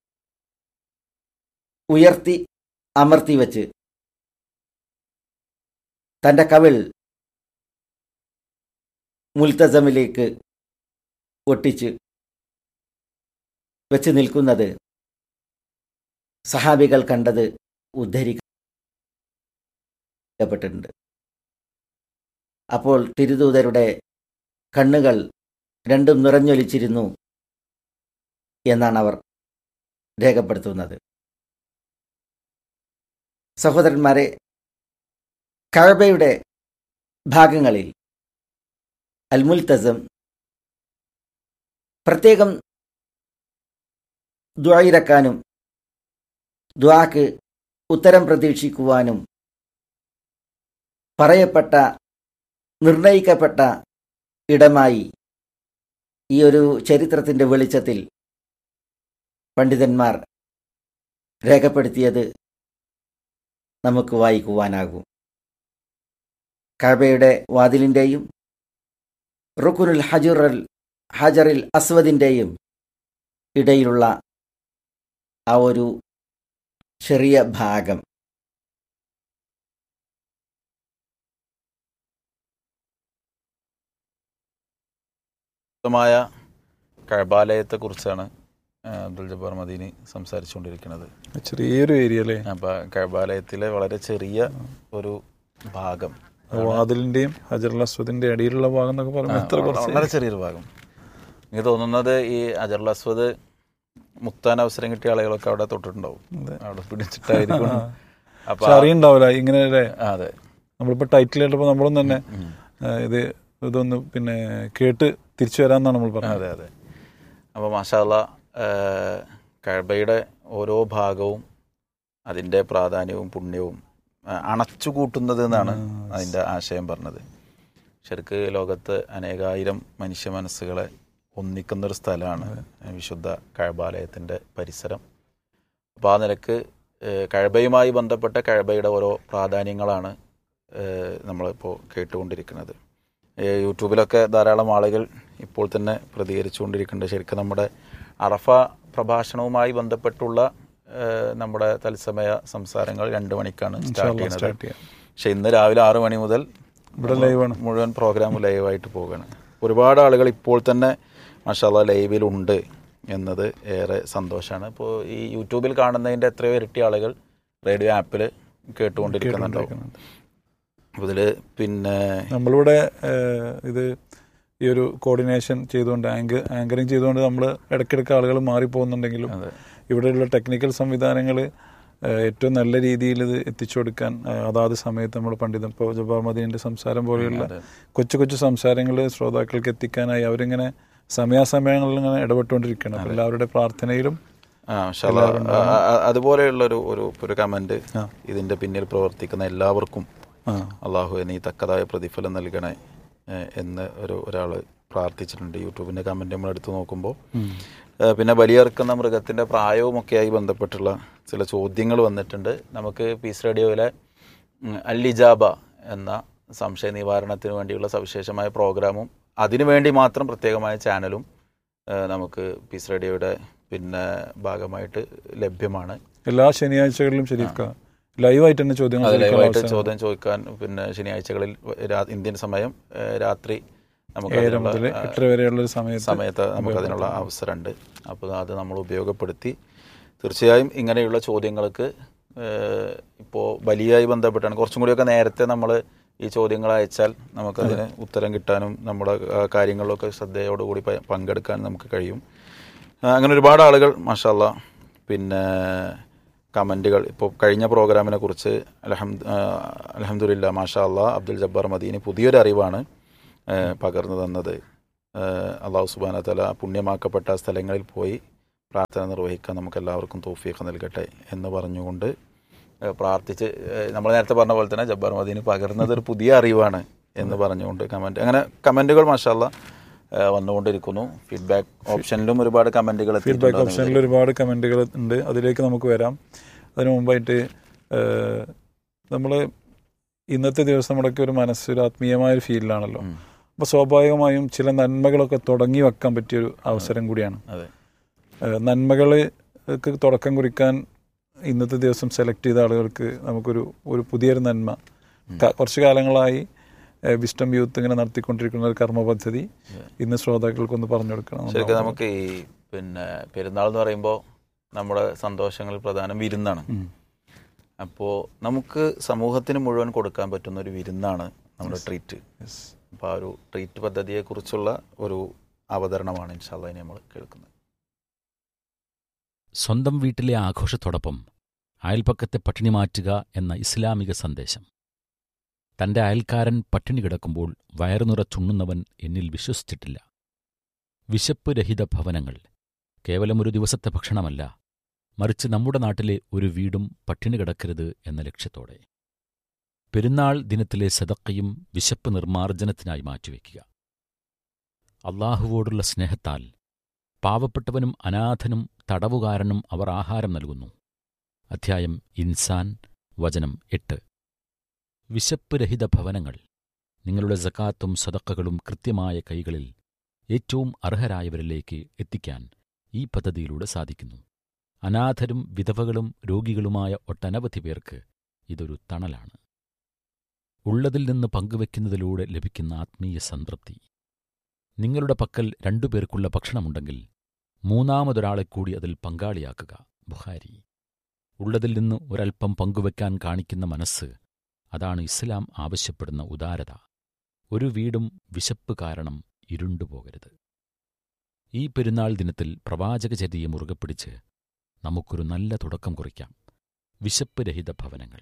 ഉയർത്തി അമർത്തി വച്ച് തൻ്റെ കവിൾ മുൽത്തസമിലേക്ക് ഒട്ടിച്ച് വെച്ച് നിൽക്കുന്നത് സഹാബികൾ കണ്ടത് ഉദ്ധരിക്കപ്പെട്ടിട്ടുണ്ട്. അപ്പോൾ തിരുദൂതരുടെ കണ്ണുകൾ രണ്ടും നിറഞ്ഞൊലിച്ചിരുന്നു എന്നാണ് അവർ രേഖപ്പെടുത്തുന്നത്. സഹോദരന്മാരെ, കഅബയുടെ ഭാഗങ്ങളിൽ അൽ മുൽത്തസം പ്രത്യേകം ദുആയിരക്കാനും ദുആക്ക് ഉത്തരം പ്രതീക്ഷിക്കുവാനും പറയപ്പെട്ട നിർണയിക്കപ്പെട്ട ഇടമായി ഈ ഒരു ചരിത്രത്തിൻ്റെ വെളിച്ചത്തിൽ പണ്ഡിതന്മാർ രേഖപ്പെടുത്തിയത് നമുക്ക് വായിക്കുവാനാകും. കഅബയുടെ വാതിലിൻ്റെയും റുക്നുൽ ഹജറിൽ അസ്വദിൻ്റെയും ഇടയിലുള്ള ആ ഒരു ചെറിയ ഭാഗം മായ കഅബാലയത്തെക്കുറിച്ചാണ് അബ്ദുൽ ജബ്ബാർ മദീനി സംസാരിച്ചുകൊണ്ടിരിക്കുന്നത്. ചെറിയൊരു ഏരിയ അല്ലേ? അപ്പോൾ കഅബാലയത്തിലെ വളരെ ചെറിയ ഒരു ഭാഗം, വാതിലിന്റെയും ഹജറുൽ അസ്വദിന്റെ ഇടയിലുള്ള ഭാഗം എന്നൊക്കെ പറയുമ്പോൾ വളരെ ചെറിയൊരു ഭാഗം. എനിക്ക് തോന്നുന്നത് ഈ ഹജറുൽ അസ്വദ് മുത്താൻ അവസരം കിട്ടിയ ആളുകളൊക്കെ അവിടെ തൊട്ടിട്ടുണ്ടാവും, അവിടെ പിടിച്ചിട്ടായിരിക്കും. അപ്പൊ അറിയണ്ടാവില്ല ഇങ്ങനെ. അതെ, നമ്മളിപ്പോ ടൈറ്റിൽ കേട്ടപ്പോൾ നമ്മളൊന്നും തന്നെ ഇതൊന്ന് പിന്നെ കേട്ട് തിരിച്ചു വരാമെന്നാണ് നമ്മൾ പറഞ്ഞത്. അതെ അതെ. അപ്പോൾ മാഷാ അല്ലാഹ്, കഅബയുടെ ഓരോ ഭാഗവും അതിൻ്റെ പ്രാധാന്യവും പുണ്യവും അണച്ചുകൂട്ടുന്നത് എന്നാണ് അതിൻ്റെ ആശയം പറഞ്ഞത്. ശരിക്ക് ലോകത്ത് അനേകായിരം മനുഷ്യ മനസ്സുകളെ ഒന്നിക്കുന്നൊരു സ്ഥലമാണ് വിശുദ്ധ കഅബാലയത്തിൻ്റെ പരിസരം. അപ്പോൾ ആ നിലക്ക് കഅബയുമായി ബന്ധപ്പെട്ട കഅബയുടെ ഓരോ പ്രാധാന്യങ്ങളാണ് നമ്മളിപ്പോൾ കേട്ടുകൊണ്ടിരിക്കുന്നത്. യൂട്യൂബിലൊക്കെ ധാരാളം ആളുകൾ ഇപ്പോൾ തന്നെ പ്രതികരിച്ചുകൊണ്ടിരിക്കുന്നുണ്ട്. ശരിക്കും നമ്മുടെ അറഫ പ്രഭാഷണവുമായി ബന്ധപ്പെട്ടുള്ള നമ്മുടെ തത്സമയ സംസാരങ്ങൾ 2 മണിക്കാണ് സ്റ്റാർട്ട് ചെയ്യുന്നത്. പക്ഷെ ഇന്ന് രാവിലെ 6 മണി മുതൽ മുഴുവൻ പ്രോഗ്രാം ലൈവായിട്ട് പോവുകയാണ്. ഒരുപാട് ആളുകൾ ഇപ്പോൾ തന്നെ മാഷാ അല്ലാഹ് ലൈവിലുണ്ട് എന്നത് ഏറെ സന്തോഷമാണ്. ഇപ്പോൾ ഈ യൂട്യൂബിൽ കാണുന്നതിൻ്റെ എത്രയോ ഇരട്ടി ആളുകൾ റേഡിയോ ആപ്പിൽ കേട്ടുകൊണ്ടിരിക്കുന്നുണ്ടാവും. അപ്പോൾ ഇതിൽ പിന്നെ നമ്മളിവിടെ ഇത് ഈ ഒരു കോർഡിനേഷൻ ചെയ്തുകൊണ്ട് ആങ്കറിങ് ചെയ്തുകൊണ്ട് നമ്മൾ ഇടയ്ക്കിടയ്ക്ക് ആളുകൾ മാറിപ്പോകുന്നുണ്ടെങ്കിലും ഇവിടെയുള്ള ടെക്നിക്കൽ സംവിധാനങ്ങൾ ഏറ്റവും നല്ല രീതിയിൽ ഇത് എത്തിച്ചു കൊടുക്കാൻ അതാത് സമയത്ത് നമ്മൾ പണ്ഡിതൻ ഇപ്പോൾ ജബ്ബാർ മദീനിൻ്റെ സംസാരം പോലെയുള്ള കൊച്ചു കൊച്ചു സംസാരങ്ങൾ ശ്രോതാക്കൾക്ക് എത്തിക്കാനായി അവരിങ്ങനെ സമയാസമയങ്ങളിൽ ഇങ്ങനെ ഇടപെട്ടുകൊണ്ടിരിക്കണം. എല്ലാവരുടെ പ്രാർത്ഥനയിലും അതുപോലെയുള്ളൊരു ഒരു കമന്റ്, ഇതിന്റെ പിന്നിൽ പ്രവർത്തിക്കുന്ന എല്ലാവർക്കും അള്ളാഹു നീ തക്കതായ പ്രതിഫലം നൽകണേ എന്ന് ഒരാൾ പ്രാർത്ഥിച്ചിട്ടുണ്ട്. യൂട്യൂബിന്റെ കമന്റ് നമ്മൾ എടുത്തു നോക്കുമ്പോൾ പിന്നെ ബലിയറുക്കുന്ന മൃഗത്തിന്റെ പ്രായവുമൊക്കെയായി ബന്ധപ്പെട്ടുള്ള ചില ചോദ്യങ്ങൾ വന്നിട്ടുണ്ട്. നമുക്ക് പീസ് റേഡിയോയിലെ അൽ-ഇജാബ എന്ന സംശയ നിവാരണത്തിന് വേണ്ടിയുള്ള സവിശേഷമായ പ്രോഗ്രാമും അതിനുവേണ്ടി മാത്രം പ്രത്യേകമായ ചാനലും നമുക്ക് പീസ് റേഡിയോയുടെ പിന്നെ ഭാഗമായിട്ട് ലഭ്യമാണ്. എല്ലാ ശനിയാഴ്ചകളിലും ലൈവായിട്ട് തന്നെ ചോദ്യം ചോദിക്കാൻ പിന്നെ ശനിയാഴ്ചകളിൽ ഇന്ത്യൻ സമയം രാത്രി നമുക്ക് 8 വരെയുള്ള സമയത്ത് നമുക്ക് അതിനുള്ള അവസരമുണ്ട്. അപ്പോൾ അത് നമ്മൾ ഉപയോഗപ്പെടുത്തി തീർച്ചയായും ഇങ്ങനെയുള്ള ചോദ്യങ്ങൾക്ക് ഇപ്പോൾ ബലിയായി ബന്ധപ്പെട്ടാണ് കുറച്ചും കൂടിയൊക്കെ നേരത്തെ നമ്മൾ ഈ ചോദ്യങ്ങൾ അയച്ചാൽ നമുക്കതിന് ഉത്തരം കിട്ടാനും നമ്മുടെ കാര്യങ്ങളിലൊക്കെ ശ്രദ്ധയോടുകൂടി പങ്കെടുക്കാൻ നമുക്ക് കഴിയും. അങ്ങനെ ഒരുപാട് ആളുകൾ മാഷാ അല്ലാഹ് പിന്നെ കമൻറ്റുകൾ ഇപ്പോൾ കഴിഞ്ഞ പ്രോഗ്രാമിനെ കുറിച്ച് അൽഹംദുലില്ലാ മാഷാ അല്ലാഹ് അബ്ദുൽ ജബ്ബാർ മദീനി പുതിയൊരു അറിവാണ്. പകർന്നു തന്നത്. അള്ളാഹു സുബ്ഹാനഹു വ തആല പുണ്യമാക്കപ്പെട്ട സ്ഥലങ്ങളിൽ പോയി പ്രാർത്ഥന നിർവഹിക്കാൻ നമുക്ക് എല്ലാവർക്കും തൗഫീഖ് നൽകട്ടെ എന്ന് പറഞ്ഞുകൊണ്ട് പ്രാർത്ഥിച്ച്, നമ്മൾ നേരത്തെ പറഞ്ഞ പോലെ തന്നെ ജബ്ബാർ മദീനി പകർന്നത് ഒരു പുതിയ അറിവാണ് എന്ന് പറഞ്ഞുകൊണ്ട് കമൻറ്റുകൾ മാഷാ അല്ലാഹ് വന്നുകൊണ്ടിരിക്കുന്നു. ഫീഡ്ബാക്ക് ഓപ്ഷനിലും ഒരുപാട് കമൻറ്റുകൾ ഉണ്ട്, അതിലേക്ക് നമുക്ക് വരാം. അതിനു മുമ്പായിട്ട് നമ്മൾ ഇന്നത്തെ ദിവസം നമ്മുടെയൊക്കെ ഒരു മനസ്സൊരു ആത്മീയമായൊരു ഫീലിലാണല്ലോ. അപ്പോൾ സ്വാഭാവികമായും ചില നന്മകളൊക്കെ തുടങ്ങി വെക്കാൻ പറ്റിയൊരു അവസരം കൂടിയാണ്. നന്മകൾക്ക് തുടക്കം കുറിക്കാൻ ഇന്നത്തെ ദിവസം സെലക്ട് ചെയ്ത ആളുകൾക്ക് നമുക്കൊരു പുതിയൊരു നന്മ, കുറച്ചു കാലങ്ങളായി വിസ്റ്റം യൂത്ത് ഇങ്ങനെ നടത്തിക്കൊണ്ടിരിക്കുന്ന ഒരു കർമ്മ പദ്ധതി ഇന്ന് ശ്രോതാക്കൾക്കൊന്ന് പറഞ്ഞു കൊടുക്കണം. ശരിക്കും നമുക്ക് ഈ പെരുന്നാൾ എന്ന് പറയുമ്പോൾ നമ്മുടെ സന്തോഷങ്ങളിൽ പ്രധാനം വിരുന്നാണ്. അപ്പോൾ നമുക്ക് സമൂഹത്തിന് മുഴുവൻ കൊടുക്കാൻ പറ്റുന്ന ഒരു വിരുന്നാണ് നമ്മുടെ ട്രീറ്റ്. അപ്പോൾ ആ ഒരു ട്രീറ്റ് പദ്ധതിയെക്കുറിച്ചുള്ള ഒരു അവതരണമാണ് ഇൻഷാ അല്ലാഹ് ഇനി നമ്മൾ കേൾക്കുന്നത്. സ്വന്തം വീട്ടിലെ ആഘോഷത്തോടൊപ്പം അയൽപക്കത്തെ പട്ടിണി മാറ്റുക എന്ന ഇസ്ലാമിക സന്ദേശം. തന്റെ അയൽക്കാരൻ പട്ടിണി കിടക്കുമ്പോൾ വയറു നിറച്ചുണ്ണുന്നവൻ എന്നിൽ വിശ്വസിച്ചിട്ടില്ല. വിശപ്പ് രഹിത ഭവനങ്ങൾ കേവലം ഒരു ദിവസത്തെ ഭക്ഷണമല്ല, മറിച്ച് നമ്മുടെ നാട്ടിലെ ഒരു വീടും പട്ടിണി കിടക്കരുത് എന്ന ലക്ഷ്യത്തോടെ പെരുന്നാൾ ദിനത്തിലെ സദഖയും വിശപ്പ് നിർമ്മാർജ്ജനത്തിനായി മാറ്റിവെക്കുക. അള്ളാഹുവോടുള്ള സ്നേഹത്താൽ പാവപ്പെട്ടവനും അനാഥനും തടവുകാരനും അവർ ആഹാരം നൽകുന്നു. അധ്യായം ഇൻസാൻ, വചനം 8. വിശപ്പ് രഹിത ഭവനങ്ങൾ. നിങ്ങളുടെ സകാത്തും സദഖകളും കൃത്യമായ കൈകളിൽ ഏറ്റവും അർഹരായവരിലേക്ക് എത്തിക്കാൻ ഈ പദ്ധതിയിലൂടെ സാധിക്കുന്നു. അനാഥരും വിധവകളും രോഗികളുമായ ഒട്ടനവധി പേർക്ക് ഇതൊരു തണലാണ്. ഉള്ളതിൽ നിന്ന് പങ്കുവെക്കുന്നതിലൂടെ ലഭിക്കുന്ന ആത്മീയ സംതൃപ്തി. നിങ്ങളുടെ പക്കൽ 2 പേർക്കുള്ള ഭക്ഷണമുണ്ടെങ്കിൽ മൂന്നാമതൊരാളെ കൂടി അതിൽ പങ്കാളിയാക്കുക. ബുഖാരി. ഉള്ളതിൽ നിന്ന് ഒരൽപ്പം പങ്കുവെക്കാൻ കാണിക്കുന്ന മനസ്സ്, അതാണ് ഇസ്ലാം ആവശ്യപ്പെടുന്ന ഉദാരത. ഒരു വീടും വിശപ്പ് കാരണം ഇരുണ്ടുപോകരുത്. ഈ പെരുന്നാൾ ദിനത്തിൽ പ്രവാചകചര്യയെ മുറുകെ പിടിച്ച് നമുക്കൊരു നല്ല തുടക്കം കുറിക്കാം. വിശപ്പ് രഹിത ഭവനങ്ങൾ.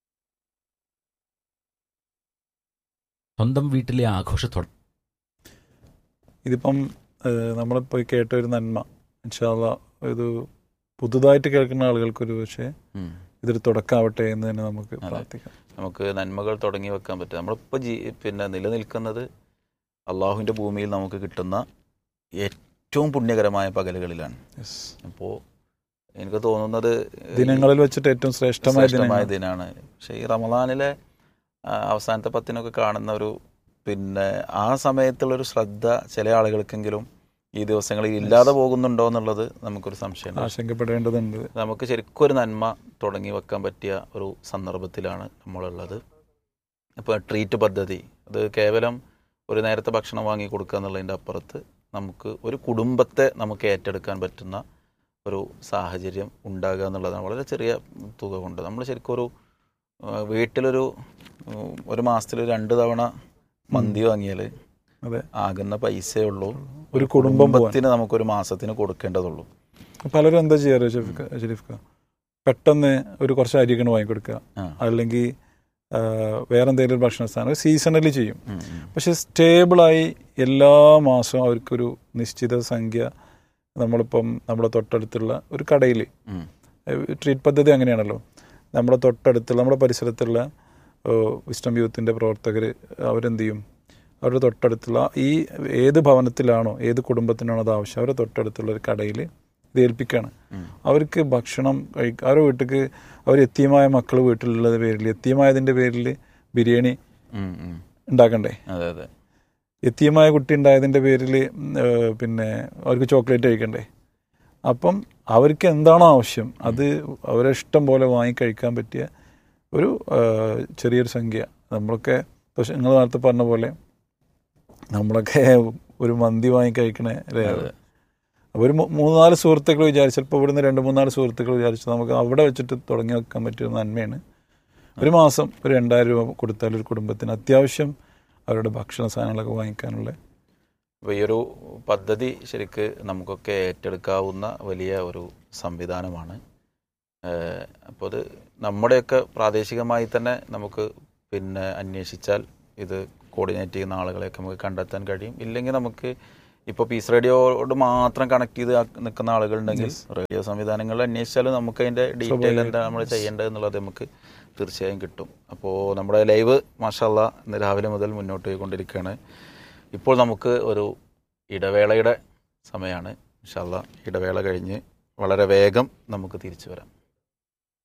സ്വന്തം വീട്ടിലെ ആഘോഷത്തോടെ ഇതിപ്പം നമ്മളിപ്പോൾ കേട്ട ഒരു നന്മ, ഇൻഷാ അല്ലാഹ് ഇത് പുതുതായിട്ട് കേൾക്കുന്ന ആളുകൾക്കൊരു പക്ഷേ ഇതൊരു തുടക്കമാവട്ടെ എന്ന് തന്നെ നമുക്ക് പ്രാർത്ഥിക്കാം. നമുക്ക് നന്മകൾ തുടങ്ങി വെക്കാൻ പറ്റും. നമ്മളിപ്പോൾ നിലനിൽക്കുന്നത് അള്ളാഹുവിൻ്റെ ഭൂമിയിൽ നമുക്ക് കിട്ടുന്ന ഏറ്റവും പുണ്യകരമായ പകലുകളിലാണ്. അപ്പോൾ എനിക്ക് തോന്നുന്നത് ദിനങ്ങളിൽ വെച്ചിട്ട് ഏറ്റവും ശ്രേഷ്ഠമായ ദിനാണ്. പക്ഷേ ഈ റമളാനിലെ അവസാനത്തെ 10 കാണുന്ന ഒരു ആ സമയത്തുള്ളൊരു ശ്രദ്ധ ചില ആളുകൾക്കെങ്കിലും ഈ ദിവസങ്ങളിൽ ഇല്ലാതെ പോകുന്നുണ്ടോ എന്നുള്ളത് നമുക്കൊരു സംശയം, ആശങ്കപ്പെടേണ്ടതുണ്ട്. നമുക്ക് ശരിക്കും ഒരു നന്മ തുടങ്ങി വെക്കാൻ പറ്റിയ ഒരു സന്ദർഭത്തിലാണ് നമ്മളുള്ളത്. ഇപ്പോൾ ട്രീറ്റ് പദ്ധതി, അത് കേവലം ഒരു നേരത്തെ ഭക്ഷണം വാങ്ങി കൊടുക്കുക എന്നുള്ളതിൻ്റെ അപ്പുറത്ത് നമുക്ക് ഒരു കുടുംബത്തെ നമുക്ക് ഏറ്റെടുക്കാൻ പറ്റുന്ന ഒരു സാഹചര്യം ഉണ്ടാകുക എന്നുള്ളതാണ്. വളരെ ചെറിയ തുക കൊണ്ട് നമ്മൾ ശരിക്കും ഒരു മാസത്തിൽ 2 തവണ മന്തി വാങ്ങിയാൽ ആകുന്ന പൈസയേ ഉള്ളൂ ഒരു കുടുംബത്തിന് നമുക്കൊരു മാസത്തിന് കൊടുക്കേണ്ടതുള്ളൂ. പലരും എന്താ ചെയ്യാറ് ഷരീഫ്ക, പെട്ടെന്ന് കുറച്ച് അരികൾ വാങ്ങിക്കൊടുക്കുക, അല്ലെങ്കിൽ വേറെ എന്തെങ്കിലും ഭക്ഷണ സാധനം സീസണലി ചെയ്യും. പക്ഷെ സ്റ്റേബിളായി എല്ലാ മാസവും അവർക്കൊരു നിശ്ചിത സംഖ്യ നമ്മളിപ്പം നമ്മുടെ തൊട്ടടുത്തുള്ള ഒരു കടയിൽ, ട്രീറ്റ് പദ്ധതി അങ്ങനെയാണല്ലോ, നമ്മുടെ തൊട്ടടുത്തുള്ള നമ്മുടെ പരിസരത്തുള്ള വിസ്റ്റം യൂത്തിൻ്റെ പ്രവർത്തകർ അവരെന്ത് ചെയ്യും, അവരുടെ തൊട്ടടുത്തുള്ള ഏത് ഭവനത്തിലാണോ ഏത് കുടുംബത്തിനാണോ അത് ആവശ്യം അവരുടെ തൊട്ടടുത്തുള്ള ഒരു കടയിൽ ഇത് ഏൽപ്പിക്കുകയാണ്. അവർക്ക് ഭക്ഷണം അവരുടെ വീട്ടിലേക്ക് അവർ എത്തിയമായ മക്കൾ വീട്ടിലുള്ളത് പേരിൽ എത്തിയമായതിൻ്റെ പേരിൽ ബിരിയാണി ഉണ്ടാക്കണ്ടേ, എത്തിയമായ കുട്ടി ഉണ്ടായതിൻ്റെ പേരിൽ അവർക്ക് ചോക്ലേറ്റ് കഴിക്കണ്ടേ. അപ്പം അവർക്ക് എന്താണോ ആവശ്യം അത് അവരെ ഇഷ്ടം പോലെ വാങ്ങിക്കഴിക്കാൻ പറ്റിയ ഒരു ചെറിയൊരു സംഖ്യ. നമ്മളൊക്കെ നിങ്ങൾ നേരത്തെ പറഞ്ഞ പോലെ നമ്മളൊക്കെ ഒരു മന്തി വാങ്ങിക്കഴിക്കണേ അല്ലേ, ഒരു 3-4 സുഹൃത്തുക്കൾ വിചാരിച്ചു, ചിലപ്പോൾ ഇവിടുന്ന് 2-3-4 സുഹൃത്തുക്കൾ വിചാരിച്ചു നമുക്ക് അവിടെ വെച്ചിട്ട് തുടങ്ങി വെക്കാൻ പറ്റിയ നന്മയാണ്. ഒരു മാസം ഒരു 2000 രൂപ കൊടുത്താൽ ഒരു കുടുംബത്തിന് അത്യാവശ്യം അവരുടെ ഭക്ഷണ സാധനങ്ങളൊക്കെ വാങ്ങിക്കാനുള്ള. അപ്പോൾ ഈ ഒരു പദ്ധതി ശരിക്ക് നമുക്കൊക്കെ ഏറ്റെടുക്കാവുന്ന വലിയ ഒരു സംവിധാനമാണ്. അപ്പോൾ അത് നമ്മുടെയൊക്കെ പ്രാദേശികമായി തന്നെ നമുക്ക് അന്വേഷിച്ചാൽ ഇത് കോർഡിനേറ്റ് ചെയ്യുന്ന ആളുകളെയൊക്കെ നമുക്ക് കണ്ടെത്താൻ കഴിയും. ഇല്ലെങ്കിൽ നമുക്ക് ഇപ്പോൾ പീസ് റേഡിയോയോട് മാത്രം കണക്ട് ചെയ്ത് നിൽക്കുന്ന ആളുകളുണ്ടെങ്കിൽ റേഡിയോ സംവിധാനങ്ങളിൽ അന്വേഷിച്ചാലും നമുക്ക് അതിൻ്റെ ഡീറ്റെയിൽ എന്താണ് നമ്മൾ ചെയ്യേണ്ടത് എന്നുള്ളത് നമുക്ക് തീർച്ചയായും കിട്ടും. അപ്പോൾ നമ്മുടെ ലൈവ് മാഷാല്ലാ ഇന്ന് രാവിലെ മുതൽ മുന്നോട്ട് പോയിക്കൊണ്ടിരിക്കുകയാണ്. ഇപ്പോൾ നമുക്ക് ഒരു ഇടവേളയുടെ സമയമാണ്. മാഷാല്ലാ ഇടവേള കഴിഞ്ഞ് വളരെ വേഗം നമുക്ക് തിരിച്ചു വരാം.